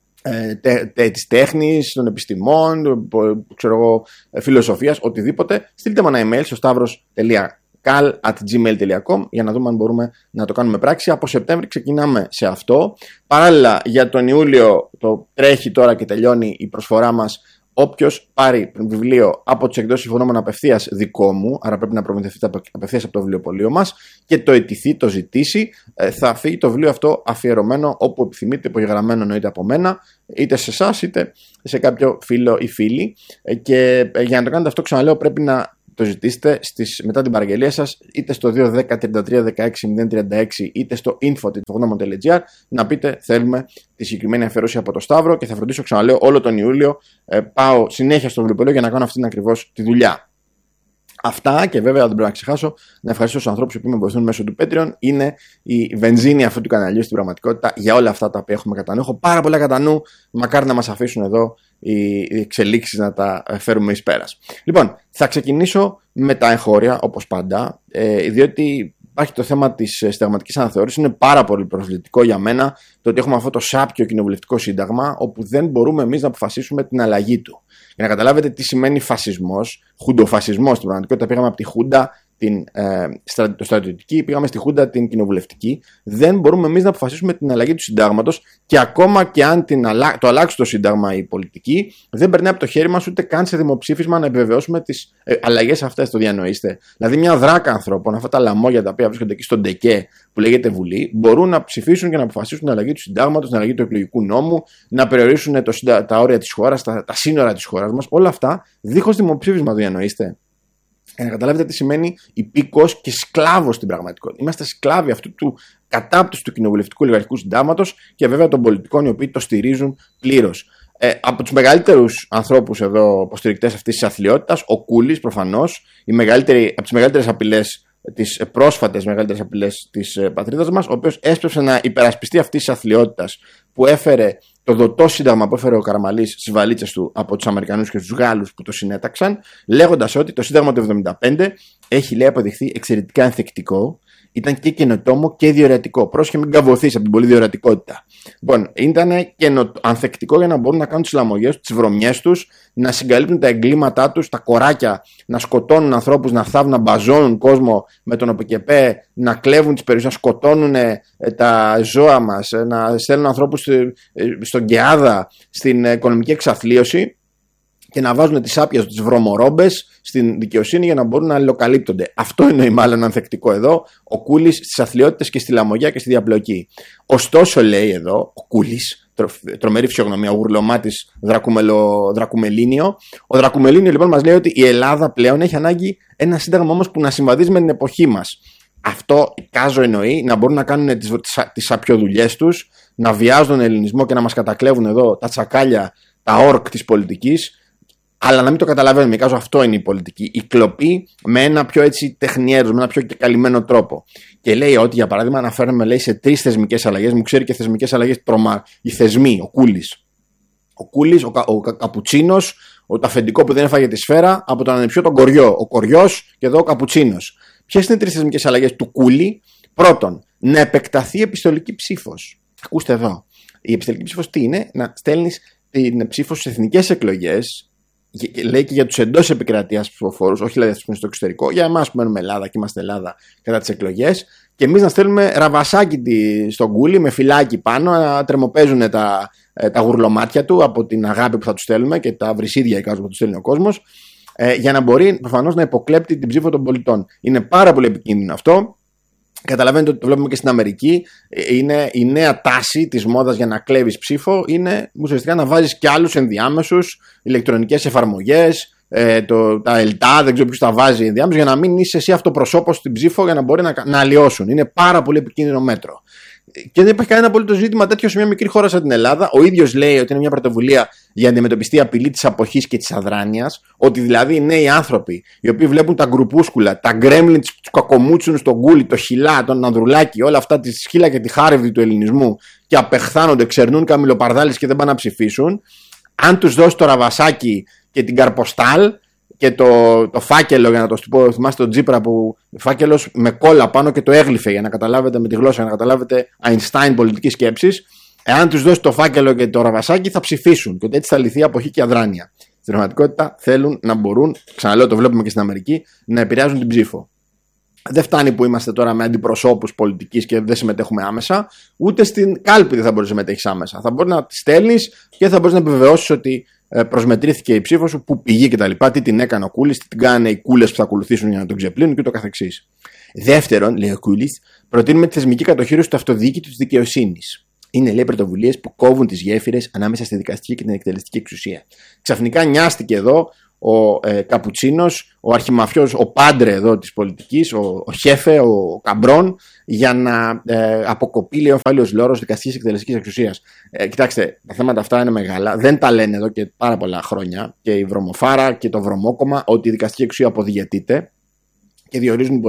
S12: Της τέχνης, των επιστημών, φιλοσοφίας, οτιδήποτε. Στείλτε μου ένα email στο stavros.gavras kal@gmail.com για να δούμε αν μπορούμε να το κάνουμε πράξη. Από Σεπτέμβρη ξεκινάμε σε αυτό. Παράλληλα, για τον Ιούλιο το τρέχει τώρα και τελειώνει η προσφορά μας. Όποιος πάρει βιβλίο από τις εκδόσεις Συμφωνόμων απευθείας δικό μου, άρα πρέπει να προμηθευτείτε απευθείας από το βιβλιοπωλείο μας και το αιτηθεί, το ζητήσει, θα φύγει το βιβλίο αυτό αφιερωμένο όπου επιθυμείτε, υπογεγραμμένο εννοείται από μένα, είτε σε εσάς είτε σε κάποιο φίλο ή φίλη. Και για να το κάνετε αυτό, ξαναλέω, πρέπει να το ζητήσετε μετά την παραγγελία σας, είτε στο 210 33 16 036 είτε στο info.gr να πείτε θέλουμε τη συγκεκριμένη αφιέρωση από το Σταύρο και θα φροντίσω, ξαναλέω, όλο τον Ιούλιο πάω συνέχεια στο βιβλιοπωλείο για να κάνω αυτήν ακριβώς τη δουλειά. Αυτά, και βέβαια δεν πρέπει να ξεχάσω να ευχαριστήσω τους ανθρώπους που με βοηθούν μέσω του Patreon. Είναι η βενζίνη αυτού του καναλιού στην πραγματικότητα για όλα αυτά τα οποία έχουμε κατά νου. Έχω πάρα πολλά κατά νου. Μακάρι να μας αφήσουν εδώ οι εξελίξεις να τα φέρουμε εις πέρας. Λοιπόν, θα ξεκινήσω με τα εγχώρια όπως πάντα, διότι υπάρχει το θέμα της συνταγματικής αναθεώρησης. Είναι πάρα πολύ προσβλητικό για μένα το ότι έχουμε αυτό το σάπιο κοινοβουλευτικό σύνταγμα, όπου δεν μπορούμε εμείς να αποφασίσουμε την αλλαγή του. Για να καταλάβετε τι σημαίνει φασισμός, χουντοφασισμός στην πραγματικότητα, πήγαμε από τη Χούντα το στρατιωτική, πήγαμε στη Χούντα την κοινοβουλευτική. Δεν μπορούμε εμείς να αποφασίσουμε την αλλαγή του συντάγματος, και ακόμα και αν το αλλάξει το σύνταγμα η πολιτική, δεν περνάει από το χέρι μας ούτε καν σε δημοψήφισμα να επιβεβαιώσουμε τις αλλαγές αυτές. Το διανοείστε? Δηλαδή, μια δράκα ανθρώπων, αυτά τα λαμόγια τα οποία βρίσκονται εκεί στον ΤΕΚΕ που λέγεται Βουλή, μπορούν να ψηφίσουν και να αποφασίσουν την αλλαγή του συντάγματος, την αλλαγή του εκλογικού νόμου, να περιορίσουν τα όρια της χώρας, τα σύνορα της χώρας μας. Όλα αυτά δίχως δημοψήφισμα, το διανοείστε? Για να καταλάβετε τι σημαίνει υπήκος και σκλάβος στην πραγματικότητα. Είμαστε σκλάβοι αυτού του κατάπτυστου του κοινοβουλευτικού ολιγαρχικού συντάγματος και βέβαια των πολιτικών οι οποίοι το στηρίζουν πλήρως. Από τους μεγαλύτερους ανθρώπους εδώ, υποστηρικτές αυτής της αθλιότητας, ο Κούλης προφανώς, από τις μεγαλύτερες απειλές, τις πρόσφατες μεγαλύτερες απειλές της πατρίδας μας, ο οποίος έσπευσε να υπερασπιστεί αυτής της αθλιότητας που έφερε το δοτό σύνταγμα που έφερε ο Καραμαλής στις βαλίτσες του από τους Αμερικανούς και τους Γάλλους που το συνέταξαν, λέγοντας ότι το σύνταγμα του 1975 έχει, λέει, αποδειχθεί εξαιρετικά ανθεκτικό, ήταν και καινοτόμο και διορατικό. Πρόσεχε, μην καβωθείς από την πολλή διορατικότητα. Λοιπόν, ήταν ανθεκτικό για να μπορούν να κάνουν τις λαμογιές τους, τις βρωμιές τους, να συγκαλύπτουν τα εγκλήματά τους, τα κοράκια, να σκοτώνουν ανθρώπους, να θαύουν, να μπαζώνουν κόσμο με τον ΟΠΚΕΠΕ, να κλέβουν τις περιουσίες, να σκοτώνουν τα ζώα μας, να στέλνουν ανθρώπους στον ΚΕΑΔΑ, στην οικονομική εξαθλίωση, και να βάζουν τις άπιες, τις βρωμορόμπες στην δικαιοσύνη για να μπορούν να αλληλοκαλύπτονται. Αυτό εννοεί μάλλον ανθεκτικό εδώ ο Κούλης στις αθλιότητες και στη λαμογιά και στη διαπλοκή. Ωστόσο, λέει εδώ ο Κούλης, τρομερή φυσιογνωμία, ο γουρλωμάτης Δρακουμελίνιο. Ο Δρακουμελίνιο λοιπόν μας λέει ότι η Ελλάδα πλέον έχει ανάγκη ένα σύνταγμα όμως που να συμβαδίζει με την εποχή μας. Αυτό κάζω εννοεί να μπορούν να κάνουν τις σαπιοδουλειές τους, να βιάζουν τον ελληνισμό και να μας κατακλέβουν εδώ τα τσακάλια, τα όρκ της πολιτικής. Αλλά να μην το καταλαβαίνουμε, κάζω αυτό είναι η πολιτική. Η κλοπή με ένα πιο έτσι τεχνιέρος, με ένα πιο καλυμμένο τρόπο. Και λέει ότι, για παράδειγμα, αναφέρομαι, λέει, σε 3 θεσμικές αλλαγές. Μου ξέρει και θεσμικές αλλαγές οι θεσμοί, ο Κούλης, ο Καπουτσίνος, το αφεντικό που δεν έφαγε τη σφαίρα, από τον ανεψιό τον Κοριό. Ο Κοριός και εδώ ο Καπουτσίνος. Ποιες είναι οι 3 θεσμικές αλλαγές του Κούλη? Πρώτον, να επεκταθεί η επιστολική ψήφος. Ακούστε εδώ. Η επιστολική ψήφος τι είναι? Να στέλνεις την ψήφο στις εθνικές εκλογές. Λέει και για τους εντός επικρατείας ψηφοφόρους, όχι δηλαδή αυτούς που είναι στο εξωτερικό, για εμάς που μένουμε Ελλάδα και είμαστε Ελλάδα κατά τις εκλογές, και εμείς να στέλνουμε ραβασάκι στον Κούλη με φυλάκι πάνω, να τρεμοπαίζουν τα γουρλωμάτια του από την αγάπη που θα του στέλνουμε και τα βρυσίδια που του στέλνει ο κόσμος, για να μπορεί προφανώς να υποκλέπτει την ψήφο των πολιτών. Είναι πάρα πολύ επικίνδυνο αυτό. Καταλαβαίνετε ότι το βλέπουμε και στην Αμερική. Είναι η νέα τάση της μόδας για να κλέβεις ψήφο, είναι ουσιαστικά να βάζεις και άλλους ενδιάμεσους, ηλεκτρονικές εφαρμογές, τα ΕΛΤΑ, δεν ξέρω ποιος τα βάζει ενδιάμεσους, για να μην είσαι εσύ αυτοπροσώπος στην ψήφο για να μπορεί να αλλοιώσουν. Είναι πάρα πολύ επικίνδυνο μέτρο. Και δεν υπάρχει κανένα απολύτως ζήτημα τέτοιο σε μια μικρή χώρα σαν την Ελλάδα. Ο ίδιος λέει ότι είναι μια πρωτοβουλία για να αντιμετωπιστεί η απειλή της αποχής και της αδράνειας. Ότι δηλαδή οι νέοι άνθρωποι, οι οποίοι βλέπουν τα γκρουπούσκουλα, τα γκρέμλιν, του κακομούτσουν στον Κούλι, το Χιλά, τον Ανδρουλάκη, όλα αυτά τη σχήλα και τη χάρευδη του ελληνισμού, και απεχθάνονται, ξερνούν καμιλοπαρδάλες και δεν πάνε να ψηφίσουν. Αν τους δώσει το ραβασάκι και την καρποστάλ και το φάκελο, για να το πω, θυμάστε τον Τζίπρα που φάκελος με κόλλα πάνω και το έγλυφε, για να καταλάβετε με τη γλώσσα, για να καταλάβετε Einstein πολιτική σκέψη. Εάν τους δώσει το φάκελο και το ραβασάκι θα ψηφίσουν, και ότι έτσι θα λυθεί η αποχή και η αδράνεια. Στην πραγματικότητα θέλουν να μπορούν, ξαναλέω, το βλέπουμε και στην Αμερική, να επηρεάζουν την ψήφο. Δεν φτάνει που είμαστε τώρα με αντιπροσώπους πολιτικής και δεν συμμετέχουμε άμεσα, ούτε στην κάλπη δεν θα μπορείς να συμμετέχεις άμεσα. Θα μπορείς να τη στέλνεις και θα μπορείς να επιβεβαιώσεις ότι προσμετρήθηκε η ψήφο σου, που πηγεί κτλ. Τι την έκανε ο Κούλης, τι την κάνανε οι κούλες που θα ακολουθήσουν για να τον ξεπλύνουν και ούτω καθεξής. Δεύτερον, λέει ο Κούλης, προτείνουμε τη θεσμική κατοχήρωση του αυτοδιοίκητου της δικαιοσύνης. Είναι, λέει, πρωτοβουλίες που κόβουν τις γέφυρες ανάμεσα στη δικαστική και την εκτελεστική εξουσία. Ξαφνικά νοιάστηκε εδώ ο Καπουτσίνος, ο αρχιμαφιός, ο πάντρε εδώ της πολιτικής, ο Χέφε, ο Καμπρόν, για να αποκοπεί, λέει, ο φάλιος λόρος δικαστικής εκτελεστικής εξουσίας. Κοιτάξτε, τα θέματα αυτά είναι μεγάλα. Δεν τα λένε εδώ και πάρα πολλά χρόνια και η Βρωμοφάρα και το Βρωμόκομμα ότι η δικαστική εξουσία αποδιαιτείται και διορίζουν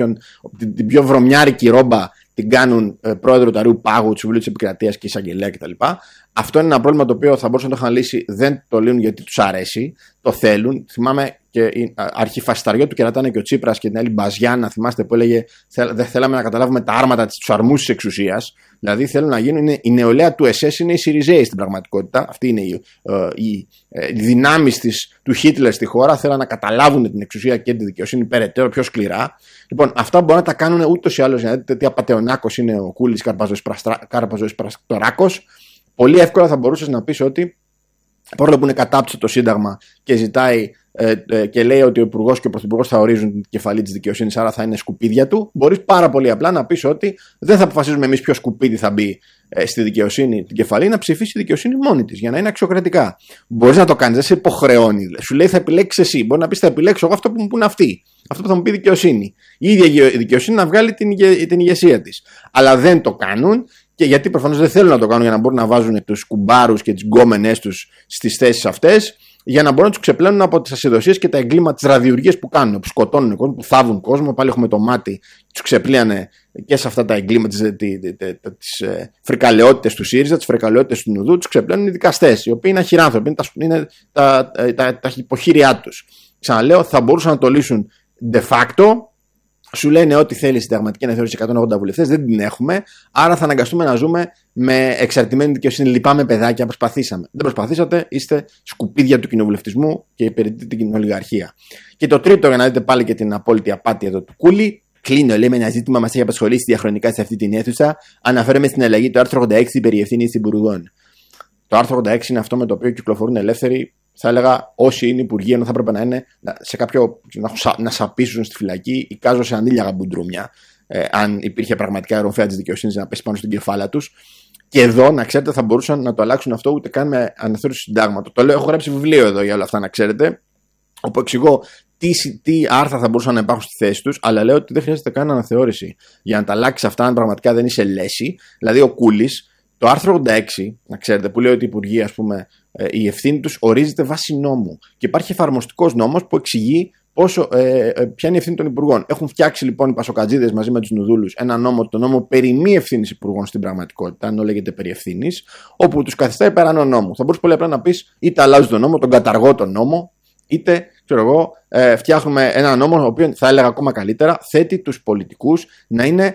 S12: την πιο βρωμιάρικη ρόμπα την κάνουν πρόεδρο του Αρείου Πάγου, του Συμβουλίου της Επικρατείας και εισαγγελέα κτλ. Αυτό είναι ένα πρόβλημα το οποίο θα μπορούσαν να το είχαν λύσει. Δεν το λύνουν γιατί τους αρέσει, το θέλουν. Θυμάμαι και αρχιφασισταριό του κερατάνε και ο Τσίπρας και την άλλη Μπαζιάννα, θυμάστε, που έλεγε δεν θέλαμε να καταλάβουμε τα άρματα του αρμούς της εξουσίας. Δηλαδή θέλουν να γίνουν, η νεολαία του ΕΣΕΣ είναι οι Σιριζέοι στην πραγματικότητα. Αυτή είναι οι δυνάμεις του Χίτλερ στη χώρα. Θέλουν να καταλάβουν την εξουσία και τη δικαιοσύνη περαιτέρω πιο σκληρά. Λοιπόν, αυτά μπορούν να τα κάνουν ούτως ή άλλως. Για να δείτε τι απατεωνάκος είναι ο Κούλης Καρπαζοής Πραστοράκος. Πολύ εύκολα θα μπορούσες να πεις ότι, παρόλο που είναι κατάψητο το Σύνταγμα και ζητάει και λέει ότι ο Υπουργός και ο Πρωθυπουργός θα ορίζουν την κεφαλή της δικαιοσύνης, άρα θα είναι σκουπίδια του, μπορείς πάρα πολύ απλά να πεις ότι δεν θα αποφασίζουμε εμείς ποιο σκουπίδι θα μπει στη δικαιοσύνη την κεφαλή, να ψηφίσει η δικαιοσύνη μόνη της για να είναι αξιοκρατικά. Μπορείς να το κάνεις, δεν σε υποχρεώνει. Σου λέει θα επιλέξεις εσύ. Μπορεί να πεις θα επιλέξω εγώ αυτό που μου πούνε αυτοί. Αυτό που θα μου πει η δικαιοσύνη. Η ίδια η δικαιοσύνη να βγάλει την ηγεσία της. Αλλά δεν το κάνουν. Και γιατί προφανώς δεν θέλουν να το κάνουν για να μπορούν να βάζουν τους κουμπάρους και τις γκόμενές τους στις θέσεις αυτές, για να μπορούν να τους ξεπλένουν από τις ασυδοσίες και τα εγκλήματα, τις ραδιουργίες που κάνουν, που σκοτώνουν κόσμο, που θάβουν κόσμο. Πάλι έχουμε το μάτι, τους ξεπλένανε και σε αυτά τα εγκλήματα, τις φρικαλαιότητες του ΣΥΡΙΖΑ, τις φρικαλαιότητες του Νουδού, τους ξεπλένουν οι δικαστές, οι οποίοι είναι αχυράνθρωποι, είναι τα υποχείριά τους. Ξαναλέω, θα μπορούσαν να το λύσουν de facto. Σου λένε ότι θέλει συνταγματική αναθεώρηση 180 βουλευτές, δεν την έχουμε. Άρα θα αναγκαστούμε να ζούμε με εξαρτημένη δικαιοσύνη. Λυπάμαι, παιδάκια, προσπαθήσαμε. Δεν προσπαθήσατε, είστε σκουπίδια του κοινοβουλευτισμού και υπηρετείτε την ολιγαρχία. Και το τρίτο, για να δείτε πάλι και την απόλυτη απάτη εδώ του Κούλη. Κλείνω, λέμε, ένα ζήτημα μας έχει απασχολήσει διαχρονικά σε αυτή την αίθουσα. Αναφέρομαι στην αλλαγή του άρθρου 86 περί ευθύνης υπουργών. Το άρθρο 86 είναι αυτό με το οποίο κυκλοφορούν ελεύθεροι. Θα έλεγα όσοι είναι υπουργοί, ενώ θα έπρεπε να είναι σε κάποιο. Να σαπίσουν στη φυλακή, εικάζω σε ανήλια μπουντρούμια, αν υπήρχε πραγματικά αεροφέα της δικαιοσύνης να πέσει πάνω στην κεφάλα τους. Και εδώ, να ξέρετε, θα μπορούσαν να το αλλάξουν αυτό ούτε καν με αναθεώρηση του συντάγματος. Το λέω, έχω γράψει βιβλίο εδώ για όλα αυτά, να ξέρετε, όπου εξηγώ τι άρθρα θα μπορούσαν να υπάρχουν στη θέση τους, αλλά λέω ότι δεν χρειάζεται καν αναθεώρηση για να τα αλλάξει αυτά, αν πραγματικά δεν είσαι λέση. Δηλαδή, ο Κούλης. Το άρθρο 86, να ξέρετε, που λέει ότι οι υπουργοί, ας πούμε, η ευθύνη τους ορίζεται βάσει νόμου. Και υπάρχει εφαρμοστικός νόμος που εξηγεί ποια είναι η ευθύνη των υπουργών. Έχουν φτιάξει λοιπόν οι πασοκατζίδες μαζί με τους νουδούλους ένα νόμο, το νόμο περί μη ευθύνης υπουργών στην πραγματικότητα, ενώ λέγεται περί ευθύνης, όπου τους καθιστάει περάνω νόμου. Θα μπορούσε πολύ απλά να πεις είτε αλλάζει τον νόμο, τον καταργώ τον νόμο, είτε φτιάχνουμε ένα νόμο, ο οποίος θα έλεγα ακόμα καλύτερα, θέτει τους πολιτικούς να είναι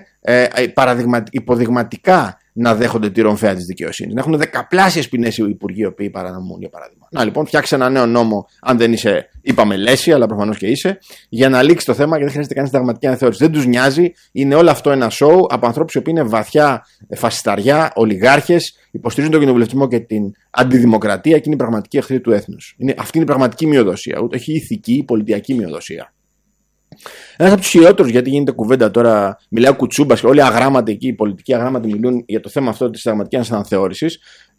S12: υποδειγματικά να δέχονται τη ρομφαία της δικαιοσύνης. Να έχουν δεκαπλάσιες ποινές οι υπουργοί οι οποίοι παρανομούν, για παράδειγμα. Να λοιπόν, φτιάξει ένα νέο νόμο, αν δεν είσαι, είπαμε λέση, αλλά προφανώς και είσαι, για να λήξει το θέμα και δεν χρειάζεται κανείς συνταγματική αναθεώρηση. Δεν τους νοιάζει, είναι όλο αυτό ένα σοου από ανθρώπους οι οποίοι είναι βαθιά φασισταριά, ολιγάρχες, υποστηρίζουν τον κοινοβουλευτισμό και την αντιδημοκρατία και είναι η πραγματική εχθρή του έθνους. Αυτή είναι η πραγματική μειοδοσία, ούτε όχι η ηθική, πολιτιακή μειοδοσία. Ένας από τους χειρότερους, γιατί γίνεται κουβέντα τώρα, μιλάει ο Κουτσούμπας και όλοι οι αγράμματοι εκεί, οι πολιτικοί αγράμματοι μιλούν για το θέμα αυτό της συνταγματικής αναθεώρησης.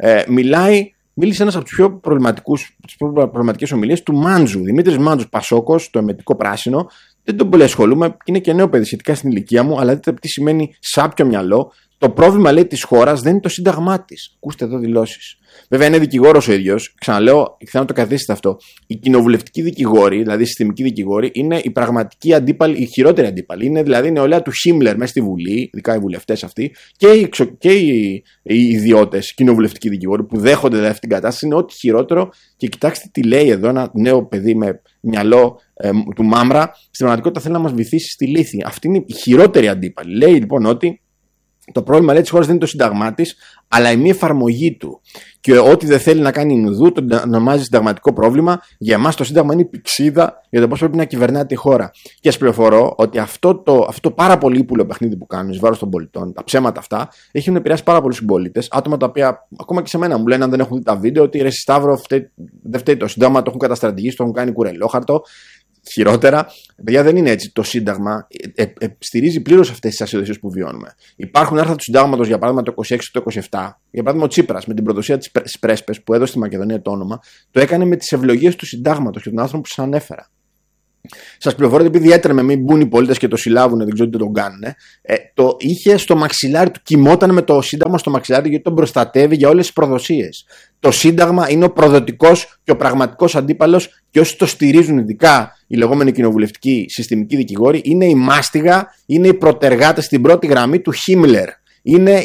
S12: Μίλησε ένας από τους πιο προβληματικές ομιλίες του Μάντζου. Δημήτρης Μάντζου, Πασόκος, το εμετικό πράσινο. Δεν τον πολύ ασχολούμαι, είναι και νέο παιδί σχετικά στην ηλικία μου, αλλά δείτε τι σημαίνει σάπιο μυαλό. Το πρόβλημα, λέει, της χώρας δεν είναι το σύνταγμά της. Ακούστε εδώ δηλώσεις. Βέβαια είναι δικηγόρος ο ίδιος. Ξαναλέω, θέλω να το καθίσετε αυτό. Οι κοινοβουλευτικοί δικηγόροι, δηλαδή οι συστημικοί δικηγόροι, είναι η πραγματική αντίπαλη, η χειρότερη αντίπαλη. Είναι δηλαδή η νεολαία του Χίμλερ μέσα στη Βουλή, ειδικά οι βουλευτές αυτοί, και οι ιδιώτες κοινοβουλευτικοί δικηγόροι που δέχονται δηλαδή αυτή την κατάσταση. Είναι ό,τι χειρότερο. Και κοιτάξτε τι λέει εδώ ένα νέο παιδί με μυαλό του Μάμρα. Στην πραγματικότητα θέλει να μας βυθίσει στη λύθη. Αυτή είναι η χειρότερη αντίπαλη. Λέει λοιπόν ότι Το πρόβλημα, λέει, της χώρας δεν είναι το σύνταγμά της, αλλά η μη εφαρμογή του. Και ό,τι δεν θέλει να κάνει η Νουδού το ονομάζει συνταγματικό πρόβλημα. Για εμάς το Σύνταγμα είναι η πηξίδα για το πώς πρέπει να κυβερνάται τη χώρα. Και σας πληροφορώ ότι αυτό πάρα πολύ ύπουλο παιχνίδι που κάνουν εις βάρος των πολιτών, τα ψέματα αυτά, έχουν επηρεάσει πάρα πολλούς συμπολίτες. Άτομα τα οποία, ακόμα και σε μένα, μου λένε, αν δεν έχουν δει τα βίντεο, ότι ρε Σταύρο, δεν φταίει το Σύνταγμα, το έχουν καταστρατηγήσει, το έχουν κάνει κουρελόχαρτο. Χειρότερα, παιδιά, δεν είναι έτσι. Το Σύνταγμα στηρίζει πλήρως αυτές τις ασιοδοξίες που βιώνουμε. Υπάρχουν άρθρα του Συντάγματος, για παράδειγμα το 26 και το 27. Για παράδειγμα, ο Τσίπρας με την προδοσία της Πρέσπες που έδωσε στη Μακεδονία το όνομα, το έκανε με τις ευλογίες του Συντάγματος και των άνθρωπων που σας ανέφερα. Σας πληροφορώ ότι επειδή έτρεμε, μην μπουν οι πολίτες και το συλλάβουν, δεν ξέρω τι τον κάνουν. Το είχε στο μαξιλάρι του, κοιμόταν με το Σύνταγμα στο μαξιλάρι γιατί τον προστατεύει για όλες τις προδοσίες. Το Σύνταγμα είναι ο προδοτικός και ο πραγματικός αντίπαλος, και όσοι το στηρίζουν, ειδικά οι λεγόμενοι κοινοβουλευτικοί συστημικοί δικηγόροι, είναι η μάστιγα, είναι οι προτεργάτες στην πρώτη γραμμή του Χίμλερ. Είναι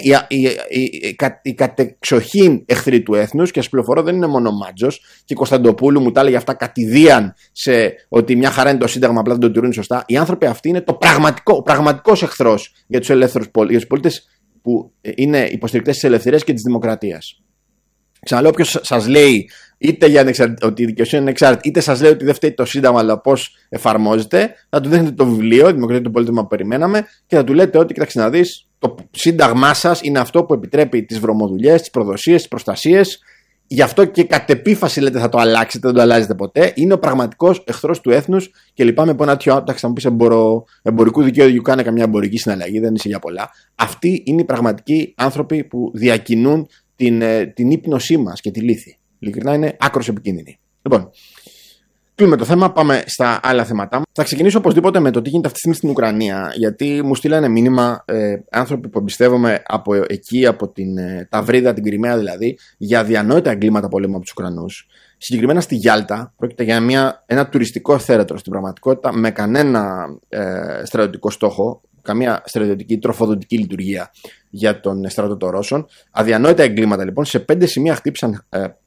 S12: οι κατεξοχήν εχθροί του έθνους, και σας πληροφορώ δεν είναι μόνο Μάτζος, και η Κωνσταντοπούλου μου τα έλεγε αυτά κατηδίαν, σε ότι μια χαρά είναι το Σύνταγμα, απλά δεν το τηρούν σωστά. Οι άνθρωποι αυτοί είναι ο πραγματικός εχθρός για τους ελεύθερους πολίτες, για τους πολίτες που είναι υποστηρικτές της ελευθερίας και της δημοκρατίας. Ξαναλέω, όποιος σας λέει είτε ότι η δικαιοσύνη είναι εξάρτητη, είτε σας λέει ότι δεν φταίει το Σύνταγμα, αλλά πώς εφαρμόζεται, θα του δείχνετε το βιβλίο, η Δημοκρατία του Πολίτη που περιμέναμε, και θα του λέτε ότι, κοιτάξτε να δεις, το Σύνταγμά σας είναι αυτό που επιτρέπει τις βρωμοδουλειές, τις προδοσίες, τις προστασίες. Γι' αυτό και κατ' επίφαση λέτε θα το αλλάξετε, δεν το αλλάζετε ποτέ. Είναι ο πραγματικός εχθρός του έθνους, και λυπάμαι που ένα τέτοιο, εντάξει, θα μου πεις εμπορικού δικαίου, κάνει καμιά εμπορική συναλλαγή, δεν είσαι για πολλά. Αυτοί είναι οι πραγματικοί άνθρωποι που διακινούν την ύπνωσή μας και τη λύθη. Ειλικρινά είναι άκρως επικίνδυνη. Λοιπόν, κλείνουμε το θέμα, πάμε στα άλλα θέματα. Θα ξεκινήσω οπωσδήποτε με το τι γίνεται αυτή τη στιγμή στην Ουκρανία, γιατί μου στείλανε μήνυμα άνθρωποι που εμπιστεύομαι από εκεί, από την Ταυρίδα, την Κριμαία δηλαδή, για αδιανόητα εγκλήματα πολέμου από τους Ουκρανούς. Συγκεκριμένα στη Γιάλτα, πρόκειται για ένα τουριστικό ευθέρετρο στην πραγματικότητα, με κανένα στρατιωτικό στόχο, καμία στρατιωτική τροφοδοτική λειτουργία για τον στρατό των Ρώσων. Αδιανόητα εγκλήματα λοιπόν. Σε 5 σημεία χτύπησαν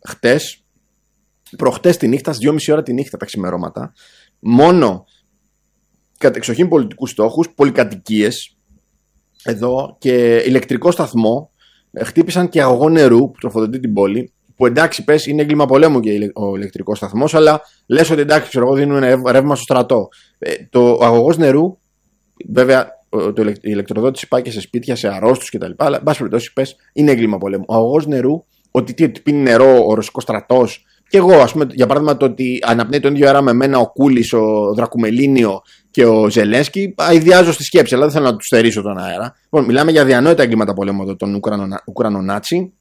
S12: προχτές τη νύχτα, στις 2,5 ώρα τη νύχτα τα ξημερώματα, μόνο κατεξοχήν πολιτικούς στόχους, πολυκατοικίες εδώ και ηλεκτρικό σταθμό. Χτύπησαν και αγωγό νερού που τροφοδοτεί την πόλη. Που εντάξει, πες, είναι έγκλημα πολέμου και ο ηλεκτρικός σταθμός, αλλά λες ότι εντάξει, ξέρω εγώ, δίνουν ρεύμα στο στρατό. Ο αγωγός νερού, βέβαια, η ηλεκτροδότηση πάει και σε σπίτια, σε αρρώστους κτλ. Αλλά, εν πάση περιπτώσει, πες, είναι έγκλημα πολέμου. Ο αγωγός νερού, ότι πίνει νερό ο ρωσικός στρατός, και εγώ, ας πούμε, για παράδειγμα, το ότι αναπνέει τον ίδιο αέρα με μένα ο Κούλης, ο Δρακουμελίνιο και ο Ζελένσκι, αηδιάζω στη σκέψη, αλλά δεν θέλω να του στερήσω τον αέρα. Λοιπόν, μιλάμε για αδιανόητα εγκλήματα πολέμου εδώ των Ουκρανονάτσι.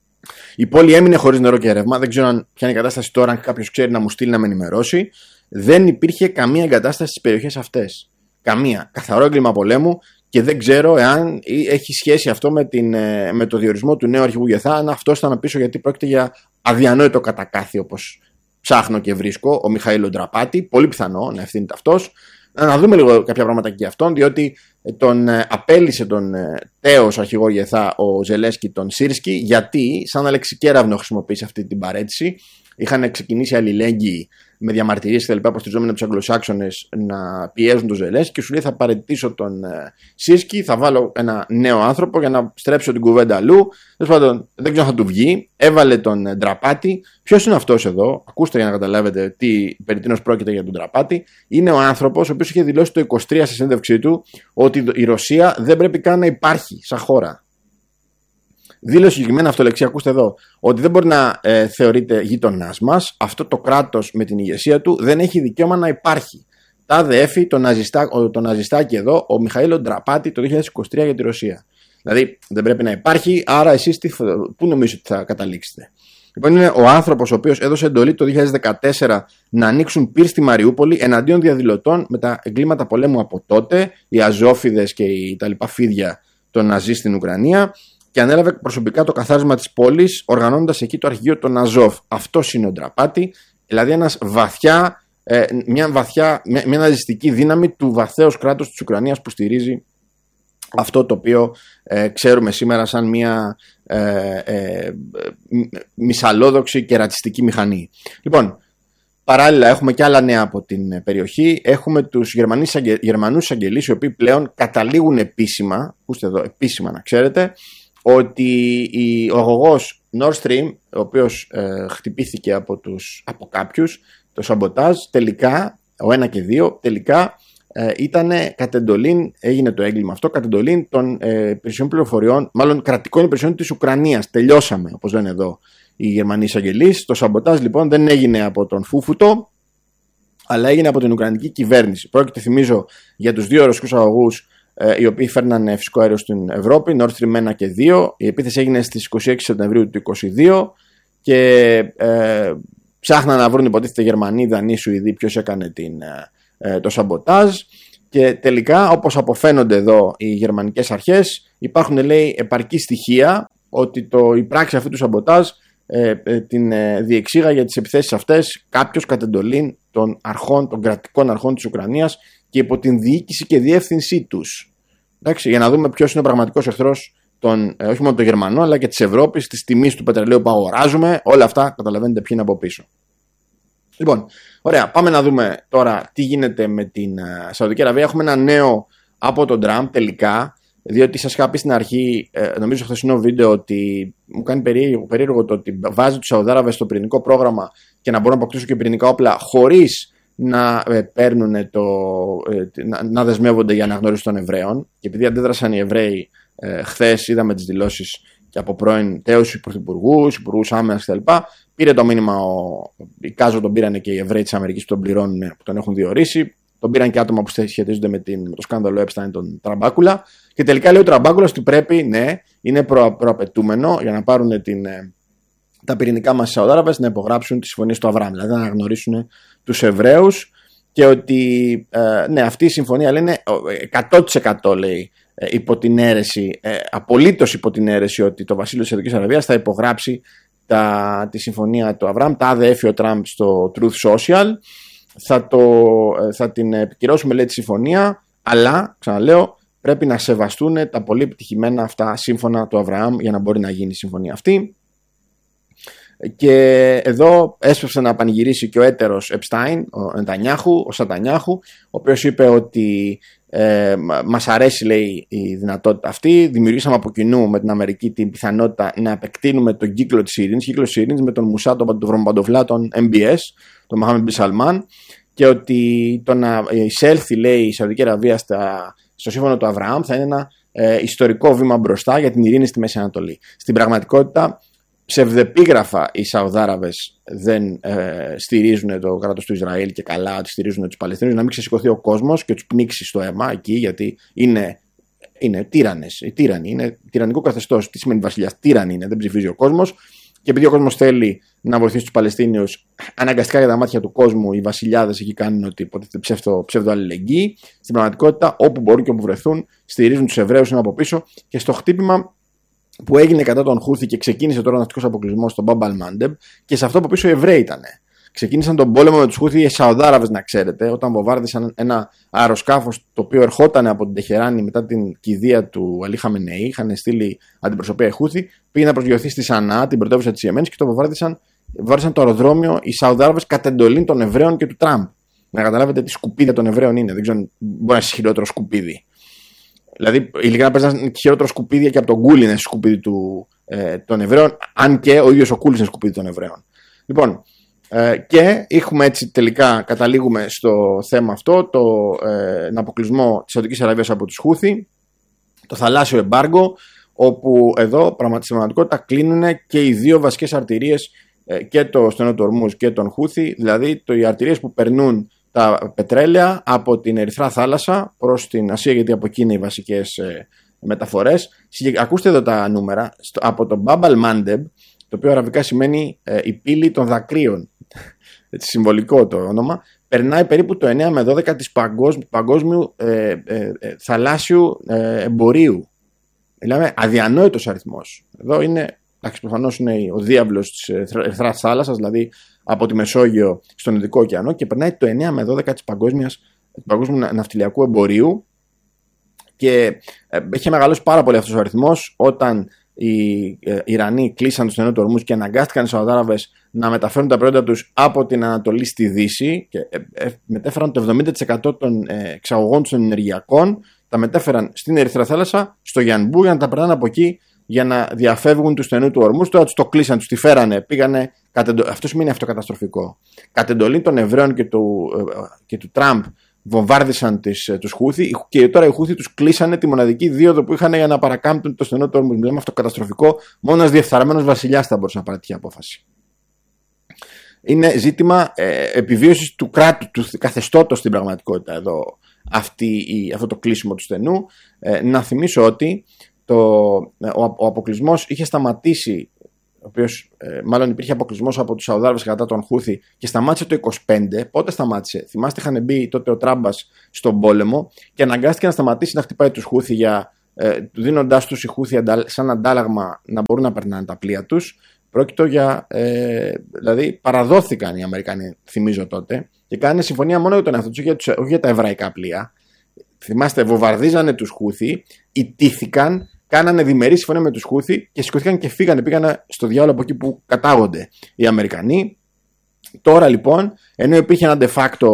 S12: Η πόλη έμεινε χωρίς νερό και ρεύμα. Δεν ξέρω ποια είναι η κατάσταση τώρα, αν κάποιος ξέρει να μου στείλει να με ενημερώσει. Δεν υπήρχε καμία εγκατάσταση στις περιοχές αυτές. Καμία. Καθαρό έγκλημα πολέμου, και δεν ξέρω εάν έχει σχέση αυτό με το διορισμό του νέου αρχηγού Γεθά. Αν αυτό θα να πείσω, γιατί πρόκειται για αδιανόητο κατακάθι, όπως ψάχνω και βρίσκω, ο Μιχαήλ Ντραπάτη. Πολύ πιθανό να ευθύνεται αυτός. Να δούμε λίγο κάποια πράγματα και για αυτόν, διότι τον απέλησε τον τέος αρχηγό Γεθά ο Ζελένσκι τον Σίρσκι, γιατί σαν αλεξικέραυνο χρησιμοποίησε αυτή την παρέτηση. Είχαν ξεκινήσει αλληλέγγυοι με διαμαρτυρίες και τα λοιπά, προστιζόμενοι από τους Αγγλοσάξονες να πιέζουν τον Ζελένσκι, και σου λέει θα παραιτήσω τον Σίρσκι, θα βάλω ένα νέο άνθρωπο για να στρέψω την κουβέντα αλλού. Δεν ξέρω αν θα του βγει. Έβαλε τον Ντραπάτη. Ποιος είναι αυτός εδώ? Ακούστε για να καταλάβετε περί τίνος πρόκειται για τον Ντραπάτη. Είναι ο άνθρωπος ο οποίος είχε δηλώσει το 23 στη συνέντευξή του ότι η Ρωσία δεν πρέπει καν να υπάρχει σαν χώρα. Δήλωσε συγκεκριμένα αυτολεξία, ακούστε εδώ, ότι δεν μπορεί να θεωρείται γείτονάς μας. Αυτό το κράτος με την ηγεσία του δεν έχει δικαίωμα να υπάρχει. Τα ΑΔΕΦΗ, το ναζιστάκι εδώ, ο Μιχαήλ Ντραπάτη το 2023 για τη Ρωσία. Δηλαδή δεν πρέπει να υπάρχει, άρα εσείς πού νομίζετε ότι θα καταλήξετε? Λοιπόν, είναι ο άνθρωπος ο οποίος έδωσε εντολή το 2014 να ανοίξουν πυρ στη Μαριούπολη εναντίον διαδηλωτών με τα εγκλήματα πολέμου από τότε, οι Αζόφιδες και τα λοιπά φίδια των Ναζί στην Ουκρανία. Και ανέλαβε προσωπικά το καθάρισμα της πόλης, οργανώνοντας εκεί το αρχηγείο των Αζόφ. Αυτός είναι ο Ντραπάτη, δηλαδή μια ναζιστική δύναμη του βαθέως κράτους της Ουκρανίας που στηρίζει αυτό το οποίο ξέρουμε σήμερα σαν μια μυσαλλόδοξη και ρατσιστική μηχανή. Λοιπόν, Παράλληλα, έχουμε και άλλα νέα από την περιοχή. Έχουμε τους Γερμανούς εισαγγελείς, οι οποίοι πλέον καταλήγουν επίσημα, ακούστε εδώ, επίσημα να ξέρετε, ότι ο αγωγός Nord Stream, ο οποίος χτυπήθηκε από κάποιους, το σαμποτάζ, τελικά, ο 1 και 2, τελικά ήταν κατ' εντολήν, έγινε το έγκλημα αυτό, κατ' εντολήν των υπηρεσιών πληροφοριών, μάλλον κρατικών υπηρεσιών της Ουκρανίας. Τελειώσαμε, όπως λένε εδώ οι Γερμανοί εισαγγελείς. Το σαμποτάζ λοιπόν δεν έγινε από τον Φούφουτο, αλλά έγινε από την Ουκρανική κυβέρνηση. Πρόκειται, θυμίζω, για τους 2 ρωσικούς αγωγούς οι οποίοι φέρνανε φυσικό αέριο στην Ευρώπη, Nord Stream 1 και 2. Η επίθεση έγινε στις 26 Σεπτεμβρίου του 2022 και ψάχναν να βρουν, υποτίθεται, Γερμανοί, Δανείοι, Σουηδοί ποιος έκανε το σαμποτάζ. Και τελικά, όπως αποφαίνονται εδώ οι γερμανικές αρχές, υπάρχουν, λέει, επαρκή στοιχεία ότι η πράξη αυτού του σαμποτάζ την διεξήγαγε για τις επιθέσεις αυτές κάποιος κατ' εντολήν των κρατικών αρχών της Ουκρανίας και υπό την διοίκηση και διεύθυνσή τους. Εντάξει, για να δούμε ποιος είναι ο πραγματικός εχθρός όχι μόνο των Γερμανών, αλλά και της Ευρώπης, της τιμής του πετρελαίου που αγοράζουμε. Όλα αυτά καταλαβαίνετε ποιοι είναι από πίσω. Λοιπόν, ωραία, πάμε να δούμε τώρα τι γίνεται με την Σαουδική Αραβία. Έχουμε ένα νέο από τον Τραμπ τελικά, διότι σας είχα πει στην αρχή, νομίζω στο χθεσινό βίντεο, ότι μου κάνει περίεργο το ότι βάζει τους Σαουδάραβες στο πυρηνικό πρόγραμμα και να μπορούν να αποκτήσουν και πυρηνικά όπλα χωρίς να να δεσμεύονται για αναγνώριση των Εβραίων. Και επειδή αντέδρασαν οι Εβραίοι χθες, είδαμε τις δηλώσεις και από πρώην τέους πρωθυπουργούς, υπουργούς άμυνας κτλ. Πήρε το μήνυμα, η Κάζο τον πήραν και οι Εβραίοι της Αμερικής που τον πληρώνουν, που τον έχουν διορίσει. Τον πήραν και άτομα που σχετίζονται με το σκάνδαλο Epstein, τον Τραμπάκουλα. Και τελικά λέει ο Τραμπάκουλας ότι πρέπει, ναι, είναι προαπαιτούμενο για να πάρουν τα πυρηνικά μας Σαουδάραβες να υπογράψουν τις συμφωνίες του Αβραάμ, δηλαδή να αναγνωρίσουν τους Εβραίους. Και ότι ναι, αυτή η συμφωνία, λένε, 100% λέει υπό την αίρεση, απολύτως υπό την αίρεση ότι το βασίλειο της Σαουδικής Αραβίας θα υπογράψει τη συμφωνία του Αβραάμ. Τα άδε ο Τραμπ στο Truth Social. Θα την επικυρώσουμε, λέει, τη συμφωνία, αλλά, ξαναλέω, πρέπει να σεβαστούν τα πολύ επιτυχημένα αυτά σύμφωνα του Αβραάμ για να μπορεί να γίνει η συμφωνία αυτή. Και εδώ έσπευσε να πανηγυρίσει και ο έτερος Epstein, ο Σατανιάχου, ο οποίος είπε ότι μας αρέσει, λέει, η δυνατότητα αυτή. Δημιουργήσαμε από κοινού με την Αμερική την πιθανότητα να επεκτείνουμε τον κύκλο της ειρήνης, με τον Μουσά, τον Βρωμοπαντοφλά, τον MBS, τον Μοχάμεντ Μπιν Σαλμάν, και ότι το να εισέλθει, λέει, η Σαουδική Αραβία στο σύμφωνο του Αβραάμ θα είναι ένα ιστορικό βήμα μπροστά για την ειρήνη στη Μέση Ανατολή. Στην πραγματικότητα, ψευδεπίγραφα οι Σαουδάραβες δεν στηρίζουν το κράτος του Ισραήλ και καλά ότι στηρίζουν τους Παλαιστίνιους, να μην ξεσηκωθεί ο κόσμος και τους πνίξει στο αίμα εκεί, γιατί είναι τύραννες. Οι τύραννοι είναι τυραννικό καθεστώς. Τι σημαίνει βασιλιάς? Τύραννοι είναι, δεν ψηφίζει ο κόσμος. Και επειδή ο κόσμος θέλει να βοηθήσει τους Παλαιστίνιους, αναγκαστικά για τα μάτια του κόσμου οι βασιλιάδες εκεί κάνουν ότι υποτίθεται ψευδοαλληλεγγύη. Στην πραγματικότητα, όπου μπορούν και όπου βρεθούν, στηρίζουν τους Εβραίους, είναι από πίσω. Και στο χτύπημα που έγινε κατά τον Χούθη και ξεκίνησε τώρα ο ναυτικός αποκλεισμός στον Μπαμπ Αλ-Μάντεμπ, και σε αυτό από πίσω οι Εβραίοι ήταν. Ξεκίνησαν τον πόλεμο με τους Χούθη οι Σαουδάραβες, να ξέρετε, όταν βομβάρδισαν ένα αεροσκάφος το οποίο ερχόταν από την Τεχεράνη μετά την κηδεία του Αλί Χαμενεή. Είχαν στείλει αντιπροσωπεία οι Χούθη, πήγε να προσγειωθεί στη Σανά, την πρωτεύουσα της Ιεμένης, και το βομβάρδισαν το αεροδρόμιο οι Σαουδάραβες κατ' εντολήν των Εβραίων και του Τραμπ. Να καταλάβετε τι σκουπίδια των Εβραίων είναι. Δεν ξέρω αν μπορεί να είναι χειρότερο σκουπίδι. Δηλαδή, ειλικρινά παίζανε χειρότερο σκουπίδια και από τον Γκούλι είναι σκουπίδι των Εβραίων, αν και ο ίδιος ο Κούλης είναι σκουπίδι των Εβραίων. Λοιπόν, και έχουμε έτσι τελικά, καταλήγουμε στο θέμα αυτό, τον αποκλεισμό της Σαουδικής Αραβίας από τους Χούθη, το θαλάσσιο εμπάργκο, όπου εδώ στην πραγματικότητα κλείνουν και οι δύο βασικές αρτηρίες, και το στενό του Ορμούζ και τον Χούθη, δηλαδή οι αρτηρίες που περνούν τα πετρέλαια από την Ερυθρά Θάλασσα προς την Ασία, γιατί από εκεί είναι οι βασικές μεταφορές. Ακούστε εδώ τα νούμερα. Από τον Μπαμπ Αλ-Μάντεμπ, το οποίο αραβικά σημαίνει η πύλη των δακρύων, έτσι, συμβολικό το όνομα, περνάει περίπου το 9 με 12 της παγκόσμιου θαλάσσιου εμπορίου. Μιλάμε αδιανόητος αριθμός. Εδώ είναι, προφανώς είναι ο διάβλος της Ερυθράς Θάλασσας, δηλαδή από τη Μεσόγειο στον Ινδικό ωκεανό, και περνάει το 9 με 12 της παγκόσμιου ναυτιλιακού εμπορίου, και είχε μεγαλώσει πάρα πολύ αυτός ο αριθμός όταν οι Ιρανοί κλείσαν το στενό του Ορμούζ και αναγκάστηκαν οι Σαουδάραβες να μεταφέρουν τα προϊόντα τους από την Ανατολή στη Δύση και μετέφεραν το 70% των εξαγωγών των ενεργειακών, τα μετέφεραν στην Ερυθρά Θάλασσα, στο Γιανμπού, για να τα περνάνε από εκεί για να διαφεύγουν του στενού του Ορμούζ. Τώρα τους το κλείσαν, τους τη φέρανε, πήγανε. Αυτό σημαίνει αυτοκαταστροφικό. Κατ' εντολή των Εβραίων και του Τραμπ βομβάρδισαν τους Χούθι και τώρα οι Χούθι τους κλείσανε τη μοναδική δίωδο που είχαν για να παρακάμπτουν το στενό του Ορμούζ. Μιλάμε αυτοκαταστροφικό, μόνο ένας διεφθαρμένος βασιλιάς θα μπορούσε να πάρει τέτοια απόφαση. Είναι ζήτημα επιβίωσης του κράτου, του καθεστώτος στην πραγματικότητα εδώ, αυτό το κλείσιμο του στενού. Να θυμίσω ότι ο αποκλεισμός είχε σταματήσει, ο οποίος μάλλον υπήρχε αποκλεισμός από τους Σαουδάραβες κατά τον Χούθι και σταμάτησε το 25. Πότε σταμάτησε? Θυμάστε, είχαν μπει τότε ο Τράμπας στον πόλεμο και αναγκάστηκε να σταματήσει να χτυπάει τους Χούθι, δίνοντάς τους οι Χούθι σαν αντάλλαγμα να μπορούν να περνάνε τα πλοία τους. Πρόκειτο για. Δηλαδή, παραδόθηκαν οι Αμερικανοί, θυμίζω τότε, και κάνανε συμφωνία μόνο για τον εαυτό τους, όχι για τα εβραϊκά πλοία. Θυμάστε, βομβαρδίζανε τους Χούθι, ιτήθηκαν, κάνανε διμερή συμφωνία με τους Χούθι και σηκώθηκαν και φύγανε, πήγανε στο διάολο από εκεί που κατάγονται οι Αμερικανοί. Τώρα λοιπόν, ενώ υπήρχε ένα de facto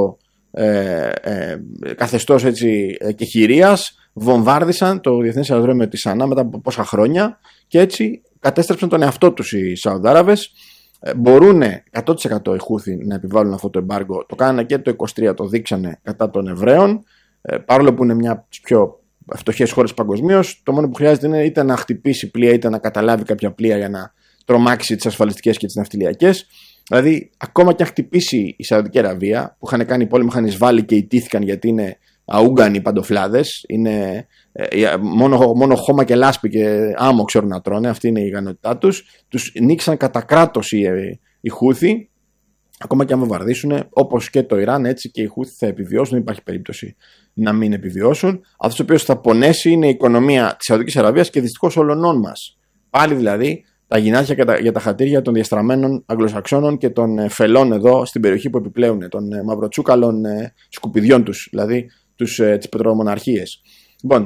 S12: καθεστώς έτσι και χειρίας, βομβάρδισαν το διεθνές αεροδρόμιο της Σανά μετά από πόσα χρόνια και έτσι κατέστρεψαν τον εαυτό τους οι Σαουδάραβες. Μπορούν 100% οι Χούθι να επιβάλλουν αυτό το εμπάργκο. Το κάνανε και το 23, το δείξανε κατά των Εβραίων. Παρόλο που είναι μια από τις πιο φτωχές χώρες παγκοσμίως, το μόνο που χρειάζεται είναι είτε να χτυπήσει πλοία είτε να καταλάβει κάποια πλοία για να τρομάξει τις ασφαλιστικές και τις ναυτιλιακές. Δηλαδή, ακόμα και αν χτυπήσει η Σαουδική Αραβία, που είχαν κάνει πόλεμο, είχαν εισβάλει και ιτήθηκαν γιατί είναι αούγκανοι παντοφλάδες, είναι μόνο χώμα και λάσπη και άμμο ξέρουν να τρώνε, αυτή είναι η ικανότητά τους. Τους νίξαν κατά κράτος οι Χούθι, ακόμα και αν βομβαρδίσουν, όπως και το Ιράν, έτσι και οι Χούθι θα επιβιώσουν, δεν υπάρχει περίπτωση να μην επιβιώσουν. Αυτός ο οποίος θα πονέσει είναι η οικονομία της Σαουδικής Αραβίας και δυστυχώς ολονών μας. Πάλι δηλαδή τα γυνάτια για τα χατήρια των διαστραμμένων Αγγλοσαξώνων και των φελών εδώ στην περιοχή που επιπλέουν, των μαυροτσούκαλων σκουπιδιών τους, δηλαδή τις πετρομοναρχίες. Λοιπόν,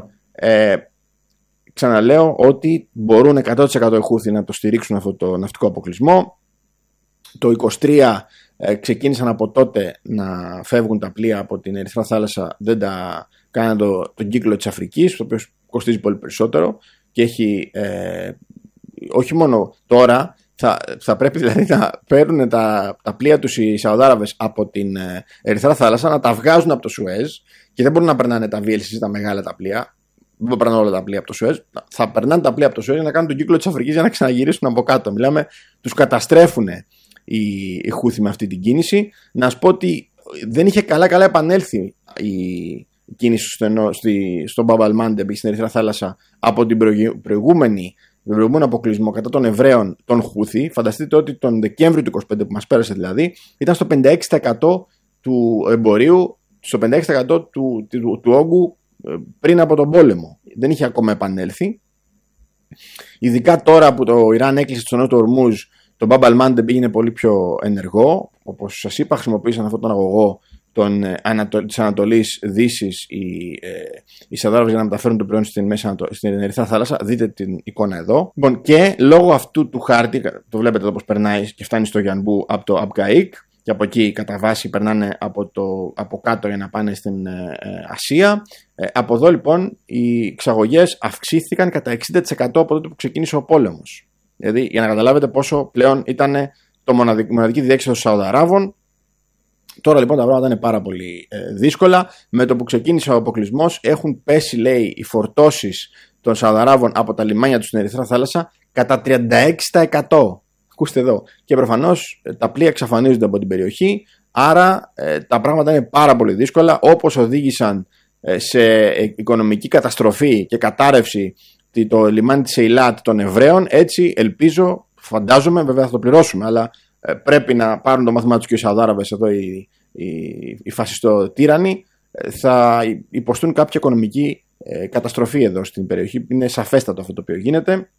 S12: ξαναλέω ότι μπορούν 100% οι Χούθι να το στηρίξουν αυτό το ναυτικό αποκλεισμό. Το 23 ξεκίνησαν από τότε να φεύγουν τα πλοία από την Ερυθρά Θάλασσα, δεν τα κάναν τον κύκλο της Αφρικής, το οποίο κοστίζει πολύ περισσότερο και έχει όχι μόνο τώρα, θα πρέπει δηλαδή να παίρνουν τα πλοία τους οι Σαουδάραβες από την Ερυθρά Θάλασσα, να τα βγάζουν από το Σουέζ και δεν μπορούν να περνάνε τα VLCC, τα μεγάλα τα πλοία. Δεν περνάνε όλα τα πλοία από το Σουέζ. Θα περνάνε τα πλοία από το Σουέζ για να κάνουν τον κύκλο της Αφρικής για να ξαναγυρίσουν από κάτω. Μιλάμε, τους καταστρέφουν οι Χούθι με αυτή την κίνηση. Να σου πω ότι δεν είχε καλά επανέλθει η κίνηση στον Μπαμπ αλ-Μάντεμπ στην Ερυθρά Θάλασσα από τον προηγούμενο αποκλεισμό κατά των Εβραίων των Χούθι. Φανταστείτε ότι τον Δεκέμβριο του 25 που μας πέρασε δηλαδή, ήταν στο 56% του εμπορίου, στο 56% του όγκου πριν από τον πόλεμο. Δεν είχε ακόμα επανέλθει. Ειδικά τώρα που το Ιράν έκλεισε στο νότο Ορμούζ, το Μπαμπ αλ-Μάντεμπ είναι πολύ πιο ενεργό. Όπως σας είπα, χρησιμοποίησαν αυτόν τον αγωγό της Ανατολής Δύσης οι Σαουδάραβες για να μεταφέρουν το προϊόν στην Ερυθρά Θάλασσα. Δείτε την εικόνα εδώ. Λοιπόν, και λόγω αυτού του χάρτη, το βλέπετε εδώ πως περνάει και φτάνει στο Γιανμπού από το Αμπκαΐκ και από εκεί κατά βάση περνάνε από κάτω για να πάνε στην Ασία. Από εδώ λοιπόν οι εξαγωγές αυξήθηκαν κατά 60% από τότε που ξεκίνησε ο πόλεμος. Δηλαδή για να καταλάβετε πόσο πλέον ήταν το μοναδική διέξοδο των Σαουδαράβων. Τώρα λοιπόν τα πράγματα είναι πάρα πολύ δύσκολα. Με το που ξεκίνησε ο αποκλεισμός έχουν πέσει, λέει, οι φορτώσεις των Σαουδαράβων από τα λιμάνια τους στην Ερυθρά Θάλασσα κατά 36%. Ακούστε εδώ. Και προφανώς τα πλοία εξαφανίζονται από την περιοχή. Άρα τα πράγματα είναι πάρα πολύ δύσκολα. Όπως οδήγησαν σε οικονομική καταστροφή και κατάρρευση το λιμάνι της Ειλάτ των Εβραίων, έτσι ελπίζω, φαντάζομαι, βέβαια θα το πληρώσουμε, αλλά πρέπει να πάρουν το μάθημά τους και οι Σαουδάραβες εδώ οι φασιστοτύρανοι, θα υποστούν κάποια οικονομική καταστροφή εδώ στην περιοχή. Είναι σαφέστατο αυτό το οποίο γίνεται.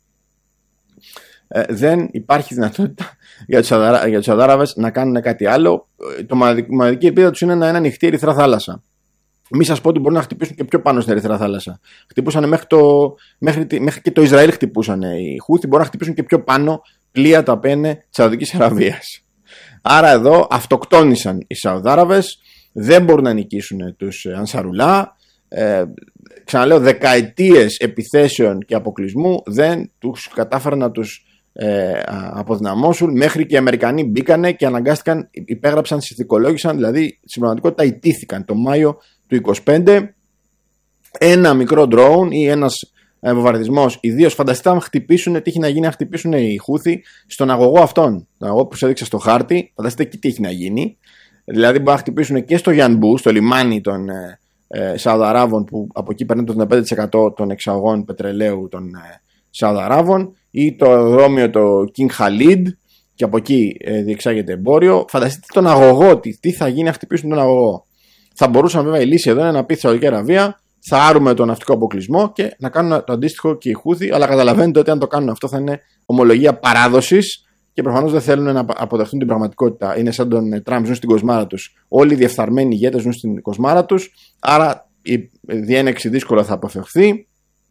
S12: Δεν υπάρχει δυνατότητα για τους Σαουδάραβες να κάνουν κάτι άλλο. Η μοναδική ελπίδα τους είναι να είναι ανοιχτή η Ερυθρά Θάλασσα. Μη σας πω ότι μπορούν να χτυπήσουν και πιο πάνω στην Ερυθρά Θάλασσα. Χτυπούσαν μέχρι και το Ισραήλ χτυπούσαν οι Χούθι, μπορούν να χτυπήσουν και πιο πάνω πλοία τα οποία είναι της Σαουδικής Αραβίας. Άρα εδώ αυτοκτόνησαν οι Σαουδάραβες, δεν μπορούν να νικήσουν τους Ανσαρουλά. Ξαναλέω, δεκαετίες επιθέσεων και αποκλεισμού δεν τους κατάφεραν να τους αποδυναμώσουν, μέχρι και οι Αμερικανοί μπήκανε και αναγκάστηκαν, υπέγραψαν, συνθηκολόγησαν, δηλαδή στην πραγματικότητα ιτήθηκαν το Μάιο του 25. Ένα μικρό drone ή ένας βομβαρδισμός, ιδίως φανταστείτε αν χτυπήσουν, τι έχει να γίνει αν χτυπήσουν οι Χούθι στον αγωγό αυτόν, τον αγωγό που σας έδειξα στο χάρτη, φανταστείτε εκεί τι έχει να γίνει. Δηλαδή μπορεί να χτυπήσουν και στο Γιανμπού, στο λιμάνι των Σαουδαράβων, που από εκεί παίρνει το 95% των εξαγών πετρελαίου των Σαουδαράβων, ή το αεροδρόμιο το King Khalid, και από εκεί διεξάγεται εμπόριο. Φανταστείτε τον αγωγό, τι θα γίνει να χτυπήσουν τον αγωγό. Θα μπορούσαν βέβαια η λύση εδώ είναι να πει στη Σαουδική Αραβία, θα άρουμε τον ναυτικό αποκλεισμό και να κάνουν το αντίστοιχο και οι Χούθι, αλλά καταλαβαίνετε ότι αν το κάνουν αυτό θα είναι ομολογία παράδοσης και προφανώς δεν θέλουν να αποδεχτούν την πραγματικότητα. Είναι σαν τον Τραμπ, ζουν στην κοσμάρα τους. Όλοι οι διεφθαρμένοι ηγέτες ζουν στην κοσμάρα τους, άρα η διένεξη δύσκολα θα αποφευχθεί.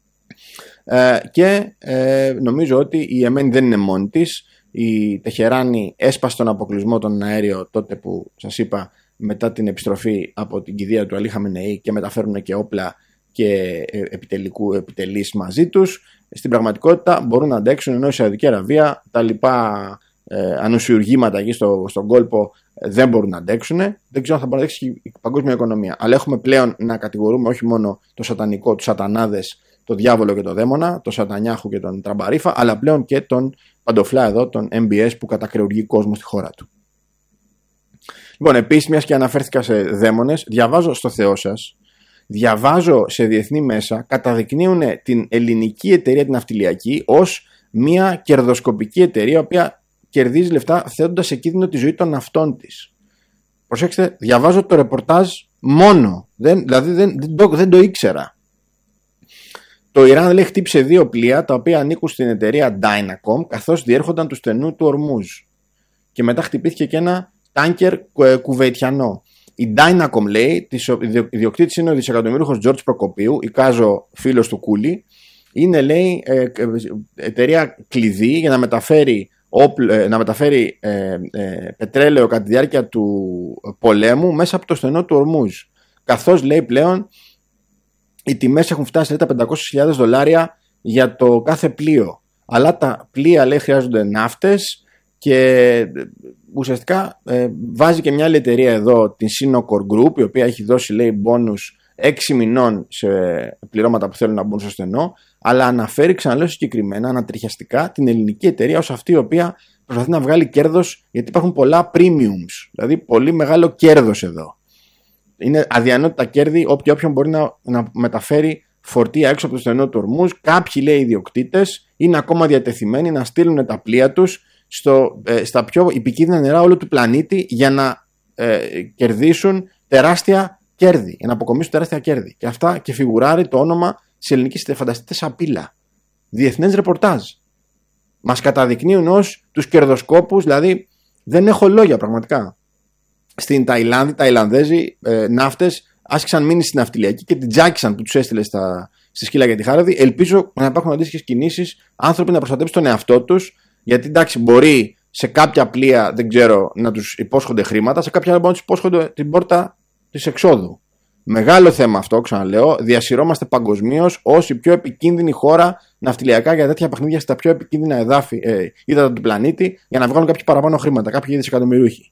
S12: Και νομίζω ότι η Ιεμένη δεν είναι μόνη της. Η Τεχεράνη έσπασε τον αποκλεισμό των αέριο τότε που σας είπα, μετά την επιστροφή από την κηδεία του Αλή Χαμενεή, και μεταφέρουν και όπλα και επιτελείς μαζί τους. Στην πραγματικότητα μπορούν να αντέξουν, ενώ η Σαουδική Αραβία τα λοιπά ανοσιουργήματα εκεί στον κόλπο δεν μπορούν να αντέξουν. Δεν ξέρω αν θα μπορεί να αντέξει η παγκόσμια οικονομία. Αλλά έχουμε πλέον να κατηγορούμε όχι μόνο το σατανικό, τους σατανάδες, το διάβολο και το δαίμονα, τον Σατανιάχου και τον Τραμπαρίφα, αλλά πλέον και τον παντοφλά εδώ, τον MBS, που κατακρεουργεί κόσμο στη χώρα του. Λοιπόν, επίσης, μιας και αναφέρθηκα σε δαίμονες, διαβάζω στο Θεό σας, διαβάζω σε διεθνή μέσα, καταδεικνύουν την ελληνική εταιρεία την ναυτιλιακή ως μια κερδοσκοπική εταιρεία, η οποία κερδίζει λεφτά θέτοντας σε κίνδυνο τη ζωή των ναυτών της. Προσέξτε, διαβάζω το ρεπορτάζ μόνο, δεν το ήξερα. Το Ιράν λέει χτύπησε 2 πλοία τα οποία ανήκουν στην εταιρεία Dynacom, καθώς διέρχονταν του στενού του Ορμούζ. Και μετά χτυπήθηκε και ένα τάνκερ κουβειτιανό. Η Dynacom, λέει, ιδιοκτήτης είναι ο δισεκατομμύριουχος Τζορτζ Προκοπίου, εικάζω φίλος του Κούλι. Είναι, λέει, εταιρεία κλειδί για να μεταφέρει πετρέλαιο κατά τη διάρκεια του πολέμου μέσα από το στενό του Ορμούζ. Καθώς, λέει, πλέον οι τιμές έχουν φτάσει, λέει, τα $500,000 για το κάθε πλοίο. Αλλά τα πλοία, λέει, χρειάζονται ναύτες και ουσιαστικά βάζει και μια άλλη εταιρεία εδώ, την Sinocor Group, η οποία έχει δώσει, λέει, μπόνους 6 μηνών σε πληρώματα που θέλουν να μπουν στο στενό, αλλά αναφέρει, ξαναλέω συγκεκριμένα, ανατριχιαστικά, την ελληνική εταιρεία ως αυτή η οποία προσπαθεί να βγάλει κέρδος, γιατί υπάρχουν πολλά premiums, δηλαδή πολύ μεγάλο κέρδος εδώ. Είναι αδιανότητα κέρδη όποιον μπορεί να μεταφέρει φορτία έξω από το στενό του Ορμούζ. Κάποιοι, λέει, ιδιοκτήτες είναι ακόμα διατεθειμένοι να στείλουν τα πλοία τους στα πιο επικίνδυνα νερά όλου του πλανήτη για να κερδίσουν τεράστια κέρδη, για να αποκομίσουν τεράστια κέρδη. Και αυτά και φιγουράρει το όνομα της ελληνικής, φανταστείτε, σαπίλα. Διεθνές ρεπορτάζ. Μας καταδεικνύουν ως τους κερδοσκόπους, δηλαδή δεν έχω λόγια πραγματικά. Στην Ταϊλάνδη, Ταϊλανδέζοι ναύτες άσκησαν μήνυση στην ναυτιλιακή και την τζάκισαν που τους έστειλε στη σκύλα για τη Χάραδη. Ελπίζω να υπάρχουν αντίστοιχες κινήσεις, άνθρωποι να προστατεύσουν τον εαυτό τους, γιατί εντάξει, μπορεί σε κάποια πλοία, δεν ξέρω, να τους υπόσχονται χρήματα, σε κάποια άλλα μπορεί να τους υπόσχονται την πόρτα της εξόδου. Μεγάλο θέμα αυτό, ξαναλέω. Διασυρώμαστε παγκοσμίως ως η πιο επικίνδυνη χώρα ναυτιλιακά για τέτοια παιχνίδια στα πιο επικίνδυνα εδάφη ύδατα του πλανήτη, για να βγάλουν κάποιοι παραπάνω χρήματα, κάποιοι δισεκατομμυριούχοι.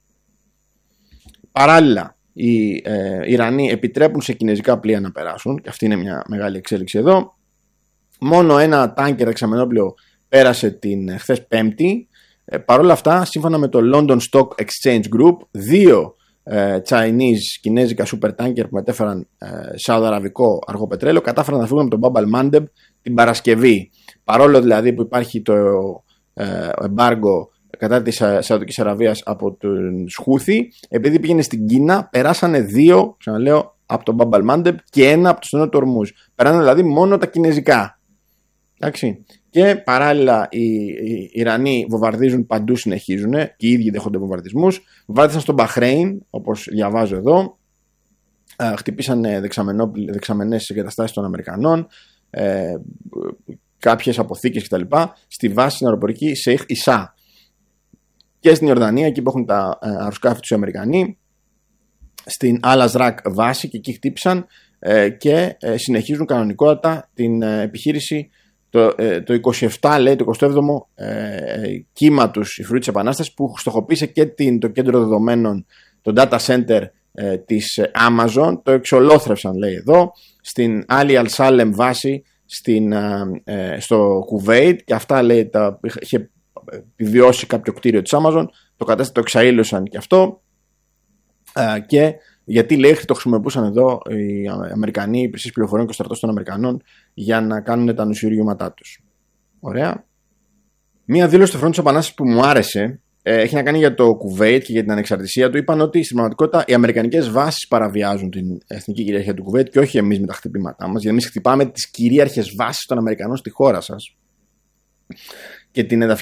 S12: Παράλληλα, οι Ιρανοί επιτρέπουν σε κινέζικα πλοία να περάσουν, και αυτή είναι μια μεγάλη εξέλιξη εδώ. Μόνο ένα τάνκερ δεξαμενόπλοιο πέρασε την χθες Πέμπτη. Παρ' όλα αυτά, σύμφωνα με το London Stock Exchange Group, 2 Chinese κινέζικα super tanker που μετέφεραν σαουδαραβικό αργό πετρέλαιο κατάφεραν να φύγουν από τον Bab al-Mandeb την Παρασκευή. Παρόλο δηλαδή που υπάρχει το εμπάργκο κατά της Σαουδικής Αραβίας από τους Χούθι, επειδή πήγαινε στην Κίνα, περάσανε 2, ξαναλέω, από τον Bab al-Mandeb και 1 από το στενό του Ορμούζ. Περάσανε δηλαδή μόνο τα κινέζικα. Εντάξει. Και παράλληλα οι Ιρανοί βομβαρδίζουν παντού, συνεχίζουν και οι ίδιοι δέχονται βομβαρδισμούς. Βομβάρδισαν στον Μπαχρέιν, όπως διαβάζω εδώ. χτυπήσαν δεξαμενές εγκαταστάσεις των Αμερικανών, κάποιες αποθήκες κτλ. Στη βάση στην αεροπορική Σεϊχ Ισά και στην Ιορδανία, εκεί που έχουν τα αεροσκάφη τους οι Αμερικανοί, στην Al-Azraq βάση, και εκεί χτύπησαν και συνεχίζουν κανονικότατα την επιχείρηση. Το 27, λέει, το 27ο κύμα τους, η φρουρή της Επανάστασης, που στοχοποίησε και το κέντρο δεδομένων, το data center της Amazon, το εξολόθρευσαν, λέει εδώ, στην Ali Al-Salem βάση στο Κουβέιτ, και αυτά, λέει, είχε επιβιώσει κάποιο κτίριο της Amazon, το εξαήλωσαν και αυτό, και γιατί, λέει, το χρησιμοποιούσαν εδώ οι Αμερικανοί, οι υπηρεσίες πληροφοριών και ο στρατός των Αμερικανών, για να κάνουν τα νοσηριώματά τους. Ωραία. Μία δήλωση του Φρόντου της Επανάστασης που μου άρεσε, έχει να κάνει για το Κουβέιτ και για την ανεξαρτησία του. Είπαν ότι στην πραγματικότητα οι αμερικανικές βάσεις παραβιάζουν την εθνική κυριαρχία του Κουβέιτ και όχι εμείς με τα χτυπήματά μας. Γιατί εμείς χτυπάμε τις κυρίαρχες βάσεις των Αμερικανών στη χώρα σας και την